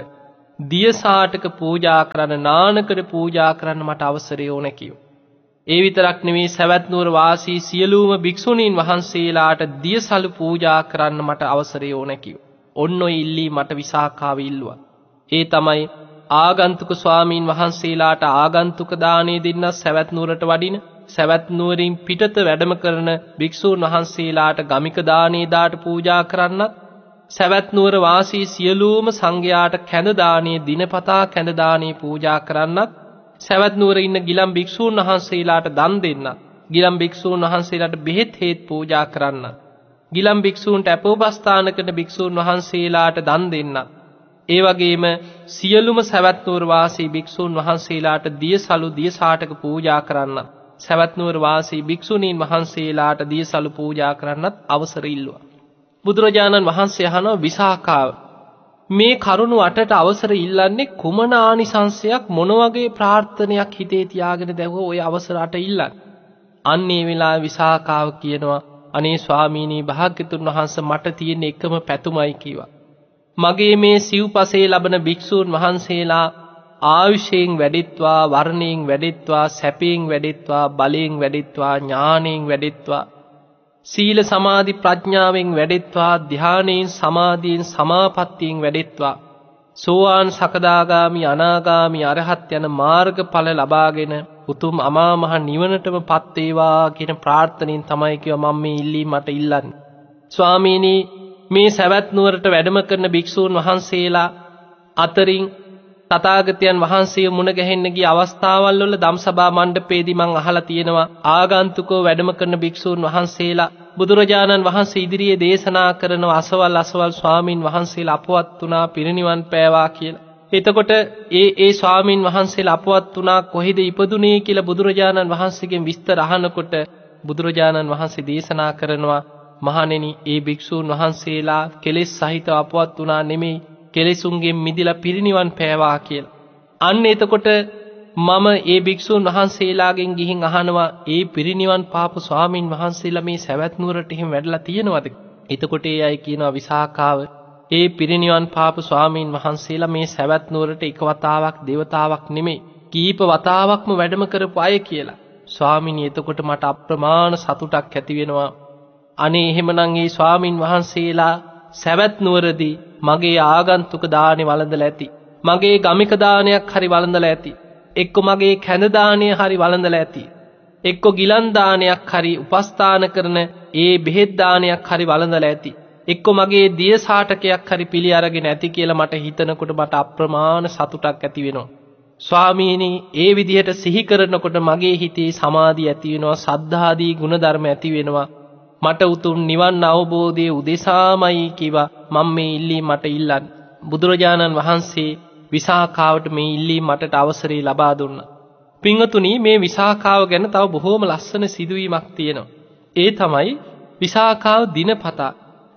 දියසාටක පූජා කරන්න නානකඩ පූජා කරන්න මට අවසරය ඕන කිව්වා. ඒ විතරක් නෙමෙයි සවැත් නුවර වාසී සියලුම භික්ෂුණීන් වහන්සේලාට දියසලු පූජා කරන්න මට අවසරය ඕන කිව්වා. ඔන්න ඔය ඉල්ලී මට විසාකාව ඉල්ලුවා. ඒ තමයි ආගන්තුක ස්වාමීන් වහන්සේලාට ආගන්තුක දාණය දෙන්න සවැත් නුවරට වඩින සවැත් නුවරින් පිටත වැඩම කරන භික්ෂූන් වහන්සේලාට ගමික දාණය දාට පූජා කරන්නත් සවැත් නුවර වාසී සියලුම සංඝයාට කැඳ දාණය දිනපතා කැඳ දාණය පූජා කරන්නත් සවැත් නුවර ඉන්න ගිලම් භික්ෂූන් වහන්සේලාට දන් දෙන්නත් ගිලම් භික්ෂූන් වහන්සේලාට බෙහෙත් හේත් පූජා කරන්නත් ගිලම් භික්ෂූන්ට අපෝපස්ථාන කරන භික්ෂූන් වහන්සේලාට දන් දෙන්නත් ඒ වගේම සියලුම සවැත් නුවර වාසී භික්ෂූන් වහන්සේලාට දියසලු දියසාටක පූජා කරන්නත් සවැත් නුවර වාසී භික්ෂුණීන් වහන්සේලාට දියසලු පූජා කරන්නත් අවසර ඉල්ලුවා. බුදුරජාණන් වහන්සේ අහනවා විසාකාව මේ කරුණු අටට අවසර ඉල්ලන්නේ කුමන ආනිසංසයක් මොන වගේ ප්‍රාර්ථනයක් හිතේ තියාගෙන දැවුව ඔය අවසර අට ඉල්ලන්නේ. අන්න ඒ වෙලාවේ විසාකාව කියනවා අනේ ස්වාමීනි භාග්‍යතුන් වහන්සේ මට තියෙන එකම පැතුමයි කිව්වා. මගේ මේ සිව්පසේ ලබන භික්ෂූන් වහන්සේලා ආයුෂයෙන් වැඩිත්වා වර්ණයෙන් වැඩිත්වා සැපයෙන් වැඩිත්වා බලයෙන් වැඩිත්වා ඥාණයෙන් වැඩිත්වා සීල සමාධි ප්‍රඥාවෙන් වැඩිත්වා ධානයෙන් සමාධියෙන් සමාපත්තියෙන් වැඩිත්වා සෝවාන් සකදාගාමි අනාගාමි අරහත් යන මාර්ගඵල ලබාගෙන උතුම් අමා මහ නිවනටම පත් වේවා කියන ප්‍රාර්ථනෙන් තමයි කිව්වා මම මේ ඉල්ලීම මට ඉල්ලන්නේ. ස්වාමීනි මේ සවැත් නුවරට වැඩම කරන භික්ෂූන් වහන්සේලා අතරින් තථාගතයන් වහන්සේ මුණ ගැහෙන්න ගිය අවස්ථාවල් වල ධම්සභා මණ්ඩපයේදී මං අහලා තියෙනවා ආගන්තුකව වැඩම කරන භික්ෂූන් වහන්සේලා බුදුරජාණන් වහන්සේ ඉදිරියේ දේශනා කරන අසවල් ස්වාමින් වහන්සේලා අපවත් වුණා පිරිනිවන් පෑවා කියලා. එතකොට ඒ ස්වාමින් වහන්සේලා අපවත් වුණා කොහෙද ඉපදුනේ කියලා බුදුරජාණන් වහන්සේගෙන් විස්තර අහනකොට බුදුරජාණන් වහන්සේ දේශනා කරනවා මහණෙනි ඒ භික්ෂූන් වහන්සේලා කෙලෙස් සහිත අපවත් වුණා නෙමෙයි කෙලෙසුන්ගෙන් මිදිලා පිරිනිවන් පෑවා කියලා. අන්න එතකොට මම ඒ භික්ෂූන් වහන්සේලාගෙන් ගිහින් අහනවා ඒ පිරිනිවන් පාපු ස්වාමින් වහන්සේලා මේ සවැත් නුවරට එහෙම වැඩලා තියෙනවද? එතකොට ඒ අය කියනවා විසාකාව ඒ පිරිනිවන් පාපු ස්වාමින් වහන්සේලා මේ සවැත් නුවරට එක වතාවක් දෙවතාවක් නෙමෙයි කීප වතාවක්ම වැඩම කරපු අය කියලා. ස්වාමිනී එතකොට මට අප්‍රමාණ සතුටක් ඇති වෙනවා. අනේ එහෙමනම් ඒ ස්වාමින් වහන්සේලා සවැත් නුවරදී මගේ ආගන්තුක දානේ වළඳලා ඇති. මගේ ගමික දානයක් හරි වළඳලා ඇති. එක්ක මගේ කැඳ දානය හරි වළඳලා ඇති. එක්ක ගිලන් දානයක් හරි උපස්ථාන කරන ඒ බෙහෙත් දානයක් හරි වළඳලා ඇති. එක්ක මගේ දිය සාටකයක් හරි පිළි අරගෙන ඇති කියලා මට හිතනකොට මට අප්‍රමාණ සතුටක් ඇති වෙනවා. ස්වාමීනි ඒ විදිහට සිහි කරනකොට මගේ හිතේ සමාධිය ඇති වෙනවා, සද්ධාදී ගුණධර්ම ඇති වෙනවා. මට උතුම් නිවන් අවබෝධයේ උදෙසාමයි කිව්වා මම මේ ඉල්ලීම මට ඉල්ලන්නේ. බුදුරජාණන් වහන්සේ විසාකාවට මේ ඉල්ලීම මටට අවසරය ලබා දුන්නා. පින්වතුනි මේ විසාකාව ගැන තව බොහෝම ලස්සන සිදුවීමක් තියෙනවා. ඒ තමයි විසාකාව දිනපතා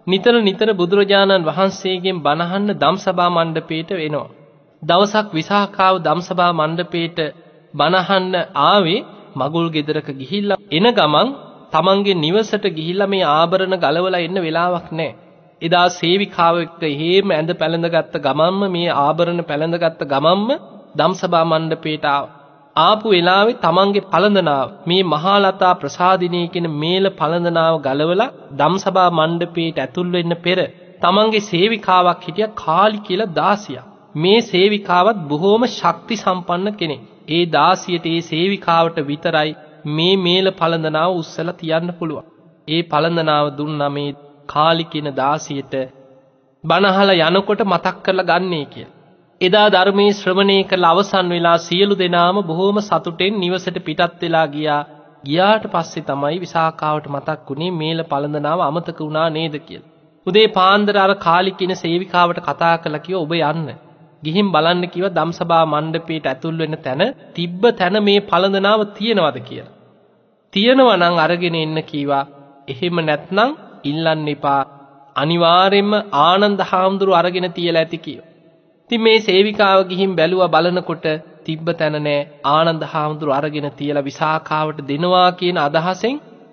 නිතර බුදුරජාණන් වහන්සේගෙන් බණ අහන්න ධම්සභා මණ්ඩපයට එනවා. දවසක් විසාකාව ධම්සභා මණ්ඩපයට බණ අහන්න ආවේ මගුල් ගෙදරක ගිහිල්ලා එන ගමන් තමන්ගේ නිවසට ගිහිල්ලා මේ ආභරණ ගලවලා එන්න වෙලාවක් නැහැ. එදා සේවිකාව එක්ක හේම ඇඳ පැළඳගත්ත ගමන්ම මේ ආභරණ පැළඳගත්ත ගමන්ම ධම්සභා මණ්ඩපයට ආපු වෙලාවේ තමන්ගේ පළඳනාව මේ මහාලතා ප්‍රසාදිනී කියන මේල පළඳනාව ගලවලා ධම්සභා මණ්ඩපයට ඇතුල් වෙන්න පෙර තමන්ගේ සේවිකාවක් හිටියා කාලි කියලා දාසියක්. මේ සේවිකාවත් බොහෝම ශක්ති සම්පන්න කෙනෙක්. ඒ දාසියට ඒ සේවිකාවට විතරයි මේ මේල පළඳනාව උස්සලා තියන්න පුළුවන්. ඒ පළඳනාව දුන්නා මේ කාලි කියන දාසියට බණහලා යනකොට මතක් කරලා ගන්නee කියලා. එදා ධර්මයේ ශ්‍රවණය කළ අවසන් වෙලා සියලු දෙනාම බොහෝම සතුටෙන් නිවසට පිටත් වෙලා ගියා. ගියාට පස්සේ තමයි විසාකාවට මතක් වුණේ මේල පළඳනාව අමතක වුණා නේද කියලා. උදේ පාන්දර අර කාලි කියන සේවිකාවට කතා කළා කිව්වා ඔබ යන්න. ගිහින් බලන්න කිව්වා ධම්සභා මණ්ඩපයට ඇතුල් වෙන තැන තිබ්බ තැන මේ පළඳනාව තියෙනවද කියලා. තියෙනවා නම් අරගෙන එන්න කිව්වා. එහෙම නැත්නම් ඉල්ලන්න එපා. අනිවාර්යයෙන්ම ආනන්ද හාමුදුරුව අරගෙන තියලා ඇති කිව්වා. ඉතින් මේ සේවිකාව ගිහින් බැලුවා බලනකොට තිබ්බ තැන නෑ. ආනන්ද හාමුදුරුව අරගෙන තියලා විසාකාවට දෙනවා කියන අදහසෙන්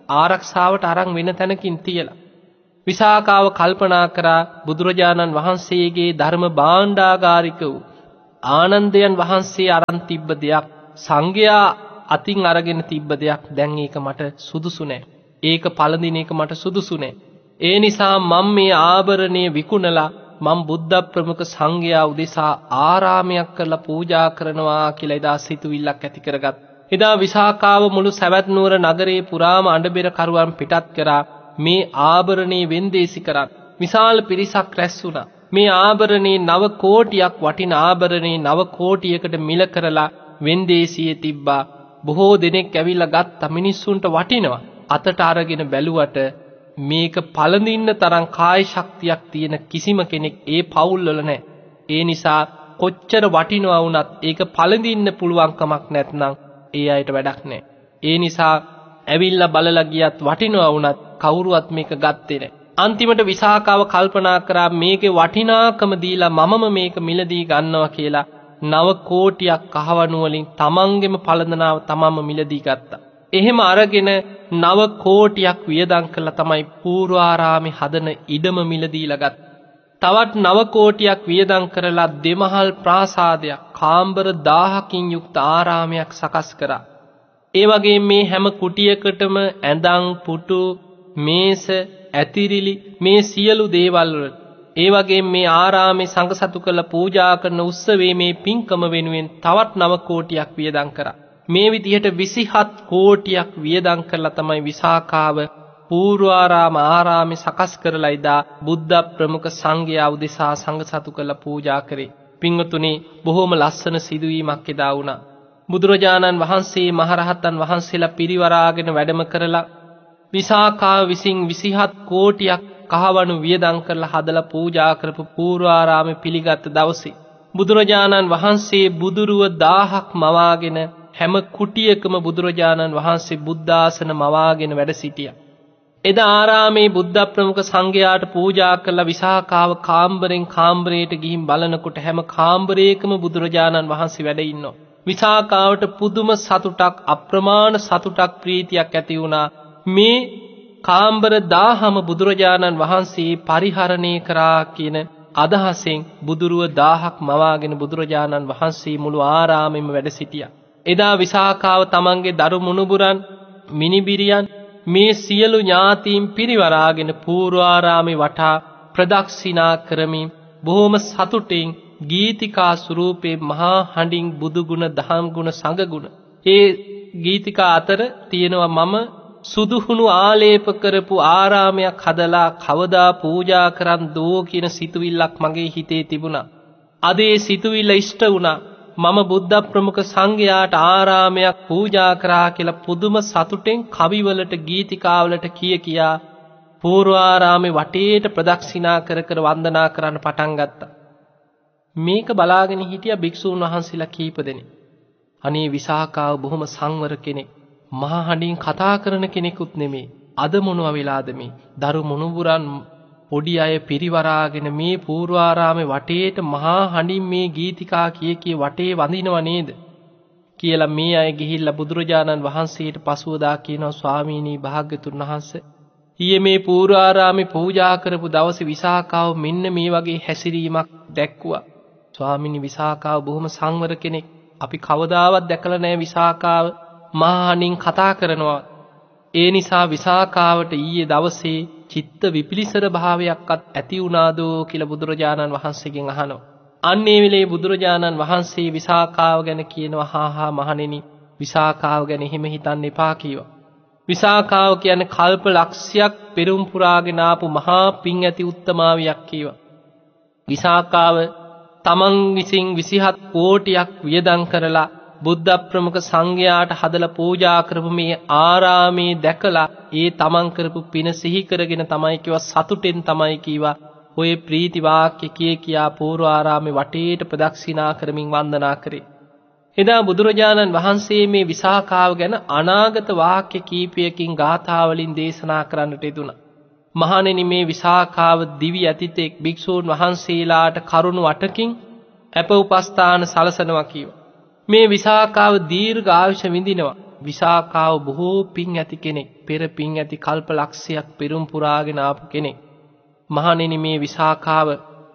ආරක්ෂාවට අරන් වෙන තැනකින් තියලා. විසාකාව කල්පනා කරා බුදුරජාණන් වහන්සේගේ ධර්ම භාණ්ඩාගාරික වූ ආනන්දයන් වහන්සේ අරන් තිබ්බ දෙයක්, සංඝයා අතින් අරගෙන තිබ්බ දෙයක් දැන් ඒක මට සුදුසු නෑ. ඒක පළඳින එක මට සුදුසු නෑ. ඒ නිසා මම මේ ආභරණය විකුණලා මම බුද්ධ ප්‍රමුඛ සංඝයා උදෙසා ආරාමයක් කරලා පූජා කරනවා කියලා එදා සිතුවිල්ලක් ඇති කරගත්. එදා විසාකාව මුළු සවැත් නුවර නගරේ පුරාම අඬබෙර කරුවන් පිටත් කරා මේ ආභරණේ වෙන්දේසි කරන්. විශාල පිරිසක් රැස් වුණා. මේ ආභරණේ 9 කෝටියක් වටින ආභරණේ 9 කෝටියකට මිල කරලා වෙන්දේසියේ තිබ්බා. බොහෝ දෙනෙක් ඇවිල්ලා ගත්ත මිනිස්සුන්ට වටිනවා. අතට අරගෙන බැලුවට මේක පළඳින්න තරම් කාය ශක්තියක් තියෙන කිසිම කෙනෙක් ඒ පවුල් වල නැහැ. ඒ නිසා කොච්චර වටිනවා වුණත් ඒක පළඳින්න පුළුවන් කමක් නැත්නම් ඒ අයට වැඩක් නැහැ. ඒ නිසා ඇවිල්ලා බලලා ගියත් වටිනවා වුණත් කවුරුවත් මේක ගත්තේ නැහැ. අන්තිමට විසාකාව කල්පනා කරා මේකේ වටිනාකම දීලා මමම මේක මිලදී ගන්නවා කියලා 9 කෝටියක් කහවණු වලින් තමන්ගෙම පළඳනාව තමන්ම මිලදී ගත්තා. එහෙම අරගෙන 9 කෝටියක් වියදම් කළා තමයි පූර්වාරාමේ හදන ඉඩම මිලදීලා ගත්තා. තවත් 9 කෝටියක් වියදම් කරලා දෙමහල් ප්‍රාසාදයක්, කාම්බර 1000කින් යුක්ත ආරාමයක් සකස් කරා. ඒ වගේ මේ හැම කුටියකටම ඇඳන්, පුටු, මේස, ඇතිරිලි මේ සියලු දේවල් වලට, ඒ වගේ මේ ආරාමේ සංඝසතු කළ පූජා කරන උත්සවයේ මේ පින්කම වෙනුවෙන් තවත් 9 කෝටියක් වියදම් කරා. මේ විදිහට 27 කෝටියක් වියදම් කරලා තමයි විසාකාව පූර්වාරාම ආරාමේ සකස් කරලා ඉදා බුද්ධ ප්‍රමුඛ සංඝයා උදෙසා සංඝසතු කළ පූජා කරේ. පින්වතුනි, බොහොම ලස්සන සිදුවීමක් එදා වුණා. බුදුරජාණන් වහන්සේ මහරහතන් වහන්සේලා පිරිවරාගෙන වැඩම කරලා විසාකාව විසින් 27 කෝටියක් කහවණු වියදම් කරලා හදලා පූජා කරපු පූර්වාරාමේ පිළිගත් දවසේ බුදුරජාණන් වහන්සේ බුදුරුව 1000ක් මවාගෙන හැම කුටියකම බුදුරජාණන් වහන්සේ බුද්ධාසන මවාගෙන වැඩ සිටියා. එදා ආරාමේ බුද්ධ ප්‍රමුඛ සංඝයාට පූජා කළ විසාකාව කාම්බරෙන් කාම්බරයට ගිහින් බලනකොට හැම කාම්බරයකම බුදුරජාණන් වහන්සේ වැඩ ඉන්නවා. විසාකාවට පුදුම සතුටක්, අප්‍රමාණ සතුටක්, ප්‍රීතියක් ඇති වුණා. මේ කාම්බර 1000ම බුදුරජාණන් වහන්සේ පරිහරණය කරා කියන අදහසෙන් බුදුරුව 1000ක් මවාගෙන බුදුරජාණන් වහන්සේ මුළු ආරාමෙම වැඩ සිටියා. එදා විසාකාව තමන්ගේ දරු මුණුබුරන්, මිනිබිරියන් මේ සියලු ඥාතීන් පිරිවරාගෙන පූර්වාරාමේ වටා ප්‍රදක්ෂිනා කරමින් බොහොම සතුටින් ගීතිකා ස්වරූපේ මහා හඬින් බුදුගුණ, දහම් ගුණ, සංඝ ගුණ. ඒ ගීතිකා අතර තියෙනවා මම සුදුහුණු ආලේප කරපු ආරාමයක් හදලා කවදා පූජා කරන් දෝ කියන සිතුවිල්ලක් මගේ හිතේ තිබුණා. අද ඒ සිතුවිල්ල ඉෂ්ට වුණා. මම බුද්ධ ප්‍රමුඛ සංඝයාට ආරාමයක් පූජා කරා කියලා පුදුම සතුටෙන් කවිවලට, ගීතිකාවලට කියා පූර්වාරාමේ වටේට ප්‍රදක්ෂිනා කර කර වන්දනා කරන්න පටන් ගත්තා. මේක බලාගෙන හිටියා භික්ෂූන් වහන්සේලා කීප දෙනෙක්. අනේ විසාකාව බොහොම සංවර කෙනෙක්, මහා හඬින් කතා කරන කෙනෙකුත් නෙමේ. අද මොනවා වෙලාද මේ දරු මුණුබුරන් පොඩි අය පිරිවරාගෙන මේ පූර්වාරාමේ වටේට මහා හඬින් මේ ගීතිකා කිය වටේ වඳිනව නේද කියලා මේ අය ගිහිල්ලා බුදුරජාණන් වහන්සේට පසුවදා කියනවා, ස්වාමීනි භාග්‍යතුන් වහන්සේ, ඊයේ මේ පූර්වාරාමේ පූජා කරපු දවසේ විසාකාව මෙන්න මේ වගේ හැසිරීමක් දැක්කුවා. ස්වාමීනි, විසාකාව බොහොම සංවර කෙනෙක්. අපි කවදාවත් දැකලා නැහැ විසාකාව මහානින් කතා කරනවා. ඒ නිසා විසාකාවට ඊයේ දවසේ චිත්ත විපිලිසර භාවයක්වත් ඇති වුණාදෝ කියලා බුදුරජාණන් වහන්සේගෙන් අහනවා. අන්නේ වෙලේ බුදුරජාණන් වහන්සේ විසාකාව ගැන කියනවා, හා මහණෙනි, විසාකාව ගැන එහෙම හිතන්න එපා කීවා. විසාකාව කියන්නේ කල්ප ලක්ෂයක් පෙරම් පුරාගෙන ආපු මහා පිං ඇති උත්තමාවියක් කීවා. විසාකාව තමන් විසින් 27 කෝටියක් වියදම් කරලා බුද්ධ ප්‍රමුඛ සංඝයාට හදලා පූජා කරපු මේ ආරාමේ දැකලා ඒ තමන් කරපු පින සිහි කරගෙන තමයි කිව්වා, සතුටෙන් තමයි කිව්වා ඔය ප්‍රීති වාක්‍ය කියා පූර්වාරාමේ වටේට ප්‍රදක්ෂිනා කරමින් වන්දනා කරේ. එදා බුදුරජාණන් වහන්සේ මේ විසාකාව ගැන අනාගත වාක්‍ය කීපයකින් ගාථාවලින් දේශනා කරන්නට යෙදුණා. මහණෙනි, මේ විසාකාව දිවි ඇතිතෙක් භික්ෂූන් වහන්සේලාට කරුණු 8කින් අප උපස්ථාන සලසනවා කීවා. මේ විසාකාව දීර්ඝ ආයුෂ විඳිනවා. විසාකාව බොහෝ පින් ඇති කෙනෙක්. පෙර පින් ඇති කල්ප ලක්ෂයක් පෙරම් පුරාගෙන ආපු කෙනෙක්. මහණෙනි මේ විසාකාව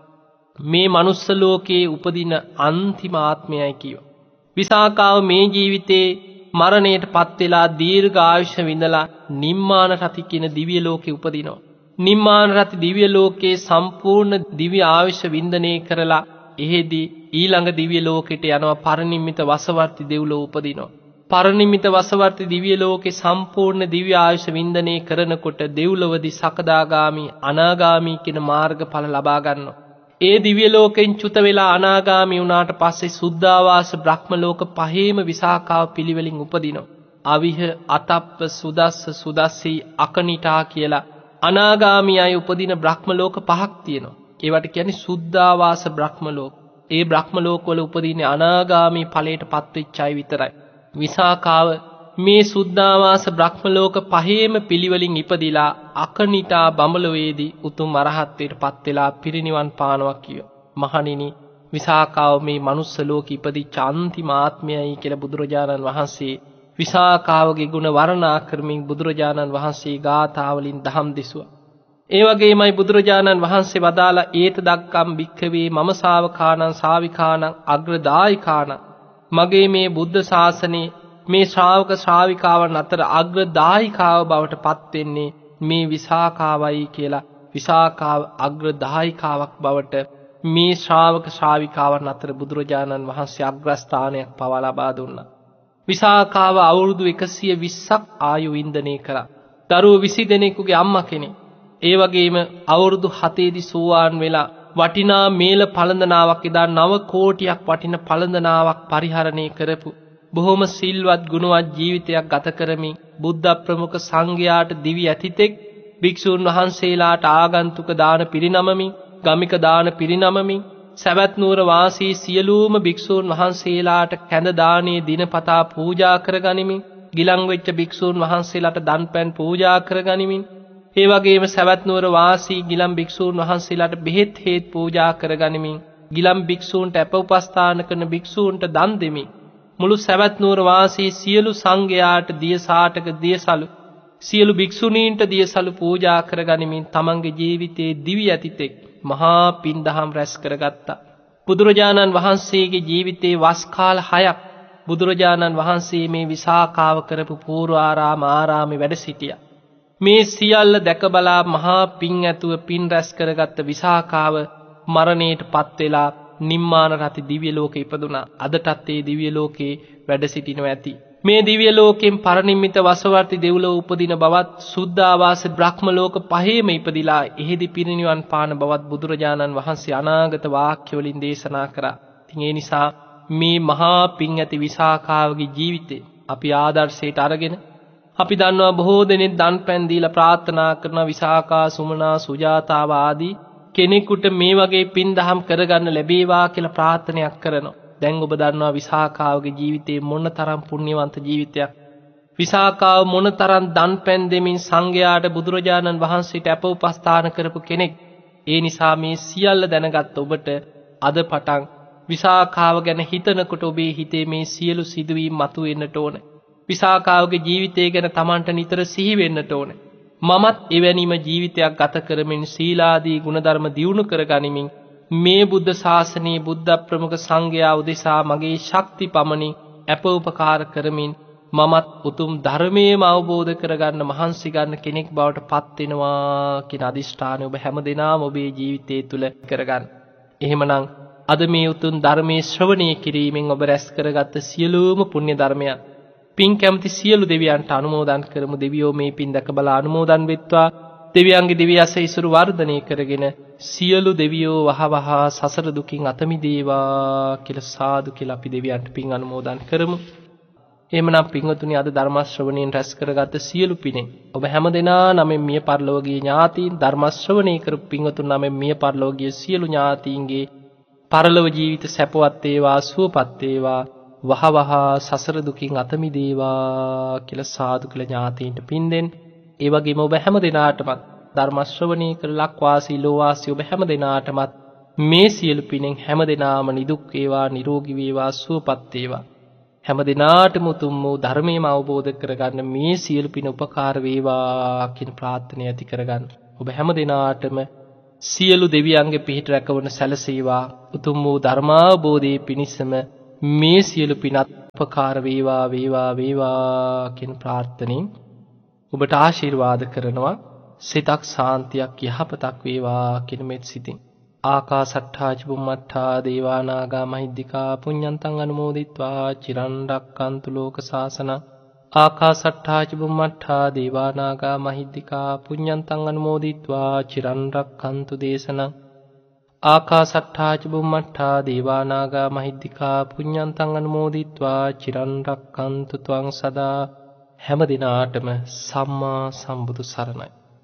මේ මනුස්ස ලෝකයේ උපදින අන්තිම ආත්මයයි කියව. විසාකාව මේ ජීවිතේ මරණයට පත් වෙලා දීර්ඝායුෂ විඳලා නිම්මාන රති කියන දිව්‍ය ලෝකේ උපදිනවා. නිම්මාන රති දිව්‍ය ලෝකයේ සම්පූර්ණ දිව්‍ය ආයුෂ වින්දනය කරලා එහෙදී ඊළඟ දිව්‍ය ලෝකෙට යනවා. පරිනිම්මිත වසවර්ති දෙව්ලොව උපදිනවා. පරිනිම්මිත වසවර්ති දිව්‍ය ලෝකේ සම්පූර්ණ දිව්‍ය ආයුෂ වින්දනය කරනකොට දෙව්ලොවදී සකදාගාමි අනාගාමි කියන මාර්ගඵල ලබා ගන්නවා. ඒ දිව්‍ය ලෝකෙන් චුත වෙලා අනාගාමි වුණාට පස්සේ සුද්ධාවාස බ්‍රහ්ම ලෝක පහේම විසාකාව පිළිවෙලින් උපදිනවා. අවිහ අතප්ප සුදස්ස සුදස්සී අකනිටා කියලා අනාගාමී අය උපදින බ්‍රහ්ම ලෝක පහක් තියෙනවා. ඒවට කියන්නේ සුද්ධාවාස බ්‍රහ්ම ලෝක. ඒ බ්‍රහ්ම ලෝක වල උපදින්නේ අනාගාමී ඵලයට පත්වෙච්ච අය විතරයි. විසාකාව මේ සුද්ධාවාස බ්‍රහ්ම ලෝක පහේම පිළිවෙලින් ඉපදිලා අකනිටා බඹලොවේදී උතුම් අරහත්ත්වයට පත් වෙලා පිරිනිවන් පානවා කිය. මහණෙනි විසාකාව මේ මනුස්ස ලෝකෙ ඉපදිච්ච අන්තිම ආත්මයයි කියලා බුදුරජාණන් වහන්සේ විසාකාවගේ ගුණ වර්ණනා කරමින් බුදුරජාණන් වහන්සේ ගාථාවලින් දහම් දෙසුවා. ඒ වගේමයි බුදුරජාණන් වහන්සේ වදාලා ඒත දක්කම් භික්ඛවේ මම ශාවකානං ශාවිකානං අග්‍රදායිකානං මගේ මේ බුද්ධ ශාසනයේ මේ ශ්‍රාවක ශ්‍රාවිකාවන් අතර අග්‍රදායිකාව බවට පත් වෙන්නේ මේ විසාකාවයි කියලා. විසාකාව අග්‍රදායිකාවක් බවට මේ ශ්‍රාවක ශ්‍රාවිකාවන් අතර බුදුරජාණන් වහන්සේ අග්‍රස්ථානයක් පවා ලබා දුන්නා. විසාකාව අවුරුදු 120ක් ආයු වින්දනය කරා. දරුවෝ 20 දෙනෙකුගේ අම්මා කෙනෙක්. ඒ වගේම අවුරුදු 7ේදී සෝවාන් වෙලා වටිනා මේල පළඳනාවක් එදා 9 කෝටියක් වටින පළඳනාවක් පරිහරණය කරපු බොහොම සිල්වත් ගුණවත් ජීවිතයක් ගත කරමින් බුද්ධ ප්‍රමුඛ සංඝයාට දිවි ඇතිතෙක් භික්ෂූන් වහන්සේලාට ආගන්තුක දාන පිරිනමමින් ගමික දාන පිරිනමමින් සවැත් නුවර වාසී සියලුම භික්ෂූන් වහන්සේලාට කැඳ දානේ දිනපතා පූජා කරගනිමින් ගිලන් වෙච්ච භික්ෂූන් වහන්සේලාට දන්පැන් පූජා කරගනිමින් ඒ වගේම සවැත් නුවර වාසී ගිලන් භික්ෂූන් වහන්සේලාට බෙහෙත් හේත් පූජා කරගනිමින් ගිලන් භික්ෂූන්ට අප උපස්ථාන කරන භික්ෂූන්ට දන් දෙමින් මුළු සවැත් නුවර වාසී සියලු සංඝයාට දිය සාටක දියසලු සියලු භික්ෂුණීන්ට දියසලු පූජා කරගනිමින් තමන්ගේ ජීවිතයේ දිවි ඇතිතෙක් මහා පින්දහම් රැස් කරගත්තා. බුදුරජාණන් වහන්සේගේ ජීවිතේ වස් කාල 6ක් බුදුරජාණන් වහන්සේ මේ විසාකාව කරපු පූර්වාරාම ආරාමේ වැඩ සිටියා. මේ සියල්ල දැක බලා මහා පින් ඇතුව පින් රැස් කරගත්ත විසාකාව මරණයට පත් වෙලා නිම්මාන රති දිව්‍ය ලෝකේ ඉපදුනා. අදටත් ඒ දිව්‍ය ලෝකේ වැඩ සිටිනවා ඇති. මේ දිව්‍ය ලෝකෙන් පරිනිම්මිත වසවර්ති දෙව්ලොව උපදින බවත් සුද්ධාවාස බ්‍රහ්ම ලෝක පහේම ඉපදිලා එහෙදි පිරිනිවන් පාන බවත් බුදුරජාණන් වහන්සේ අනාගත වාක්‍ය වලින් දේශනා කරා. ඉතින් ඒ නිසා මේ මහා පින් ඇති විසාකාවගේ ජීවිතේ අපි ආදර්ශයට අරගෙන අපි දන්නවා බොහෝ දෙනෙක් දන්පැන් දීලා ප්‍රාර්ථනා කරන විසාකා සුමනා සුජාතාව ආදී කෙනෙකුට මේ වගේ පින් දහම් කරගන්න ලැබේවා කියලා ප්‍රාර්ථනාවක් කරනවා. දැන් ඔබ දන්නවා විසාකාවගේ ජීවිතේ මොනතරම් පුණ්‍යවන්ත ජීවිතයක්. විසාකාව මොනතරම් දන්පැන් දෙමින් සංඝයාට බුදුරජාණන් වහන්සේට අප උපස්ථාන කරපු කෙනෙක්. ඒ නිසා මේ සියල්ල දැනගත් ඔබට අද පටන් විසාකාව ගැන හිතනකොට ඔබේ හිතේ මේ සියලු සිදුවීම් මතුවෙන්නට ඕනේ. විසාකාවගේ ජීවිතය ගැන Tamanට නිතර සිහි වෙන්නට ඕනේ. මමත් එවැනිම ජීවිතයක් ගත කරමින් සීලාදී ගුණධර්ම දියුණු කරගනිමින් මේ බුද්ධ ශාසනයේ බුද්ධ ප්‍රමුඛ සංඝයා උදෙසා මගේ ශක්ති පමණින් අප උපකාර කරමින් මමත් උතුම් ධර්මයේම අවබෝධ කරගන්න මහන්සි ගන්න කෙනෙක් බවට පත් වෙනවා කියන අදිෂ්ඨානය ඔබ හැමදෙනාම ඔබේ ජීවිතය තුළ කරගන්න. එහෙමනම් අද මේ උතුම් ධර්මයේ ශ්‍රවණය කිරීමෙන් ඔබ රැස් කරගත්ත සියලුම පුණ්‍ය ධර්මයන් පින් කැමති සියලු දෙවියන්ට අනුමෝදන් කරමු. දෙවියෝ මේ පින් දැක බලා අනුමෝදන් වෙත්වා. දෙවියන්ගේ දිව්‍ය ආශීර්වාද වර්ධනය කරගෙන සියලු දෙවියෝ වහවහ සසර දුකින් අත මිදේවා කියලා සාදු කියලා අපි දෙවියන්ට පින් අනුමෝදන් කරමු. එහෙමනම් පින්වතුනි අද ධර්ම ශ්‍රවණයෙන් රැස් කරගත්ත සියලු පිනෙන් ඔබ හැමදෙනා නමෙන් මිය පරලෝකීය ඥාතීන් ධර්ම ශ්‍රවණය කරපු පින්වතුන් නමෙන් මිය පරලෝකීය සියලු ඥාතීන්ගේ පරලොව ජීවිත සැපවත් වේවා සුවපත් වේවා වහවහ සසර දුකින් අත මිදේවා කියලා සාදු කියලා ඥාතීන්ට පින් දෙන්න. ඒ වගේම ඔබ හැමදෙනාටමත් ධර්ම ශ්‍රවණය කර ලක්වාසී ලෝවාසී ඔබ හැමදෙනාටමත් මේ සියලු පිනෙන් හැමදෙනාම නිදුක් වේවා නිරෝගී වේවා සුවපත් වේවා. හැම දිනාටම උතුම් වූ ධර්මයම අවබෝධ කරගන්න මේ සියලු පින උපකාර වේවා කියන ප්‍රාර්ථනය ඇති කරගන්න. ඔබ හැම දිනාටම සියලු දෙවියන්ගේ පිහිට රැකවන සැලසේවා. උතුම් වූ ධර්මාවබෝධයේ පිණිසම මේ සියලු පිනත් උපකාර වේවා වේවා වේවා කියන ප්‍රාර්ථනෙන් ඔබට ආශිර්වාද කරනවා. සිතක් සාන්තියක් යහපතක් වේවා කියන මෙත් සිතින්. ආකාසට්ඨා ච බුම්මට්ඨා දේවා නාග මහිද්దికා පුඤ්ඤන්තං අනුමෝදිත්වා චිරන් රැක්කන්තු ලෝක සාසන. ආකාසට්ඨා ච බුම්මට්ඨා දේවා නාග මහිද්దికා පුඤ්ඤන්තං අනුමෝදිත්වා චිරන් රැක්කන්තු දේශනං. ආකාසට්ඨා ච බුම්මට්ඨා දේවා නාග මහිද්దికා පුඤ්ඤන්තං අනුමෝදිත්වා චිරන් රැක්කන්තු ත්වං සදා. හැම දිනාටම සම්මා සම්බුදු සරණයි.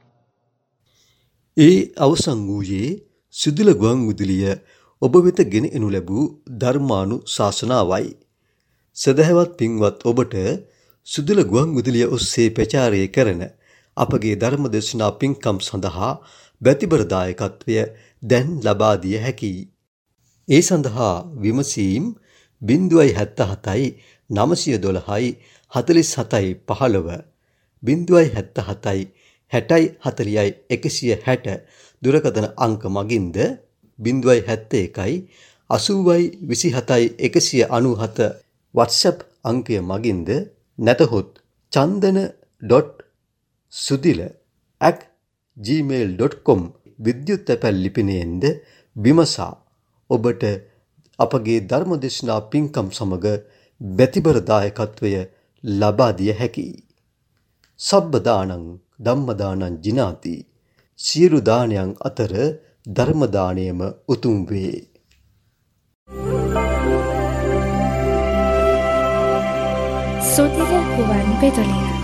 ඒ අවසන් වූයේ සුදුල ගුවන් විදුලිය ඔබ වෙත ගෙන එනු ලැබූ ධර්මානුශාසනාවයි. සදහවත් පින්වත් ඔබට සුදුල ගුවන් විදුලිය ඔස්සේ ප්‍රචාරය කරන අපගේ ධර්ම දේශනා පින්කම් සඳහා බැතිබර දායකත්වය දැන් ලබා දිය හැකියි. ඒ සඳහා විමසීම් 077යි 912යි 47යි 15 077යි 60යි 40යි 160 දුරකථන අංක මගින්ද 071යි 80යි 27යි 197 WhatsApp අංකය මගින්ද නැතහොත් chandana.sudila@gmail.com විද්‍යුත් තැපැල් ලිපිනයෙන්ද විමසා ඔබට අපගේ ධර්මදේශනා පින්කම් සමග බැතිබර දායකත්වය ලබා දිය හැකියි. සබ්බ දානං ධම්ම දානං ජිනාති. සියලු දානයන් අතර ධර්ම දානයම උතුම් වේ. සුදිල ගුවන් විදුලිය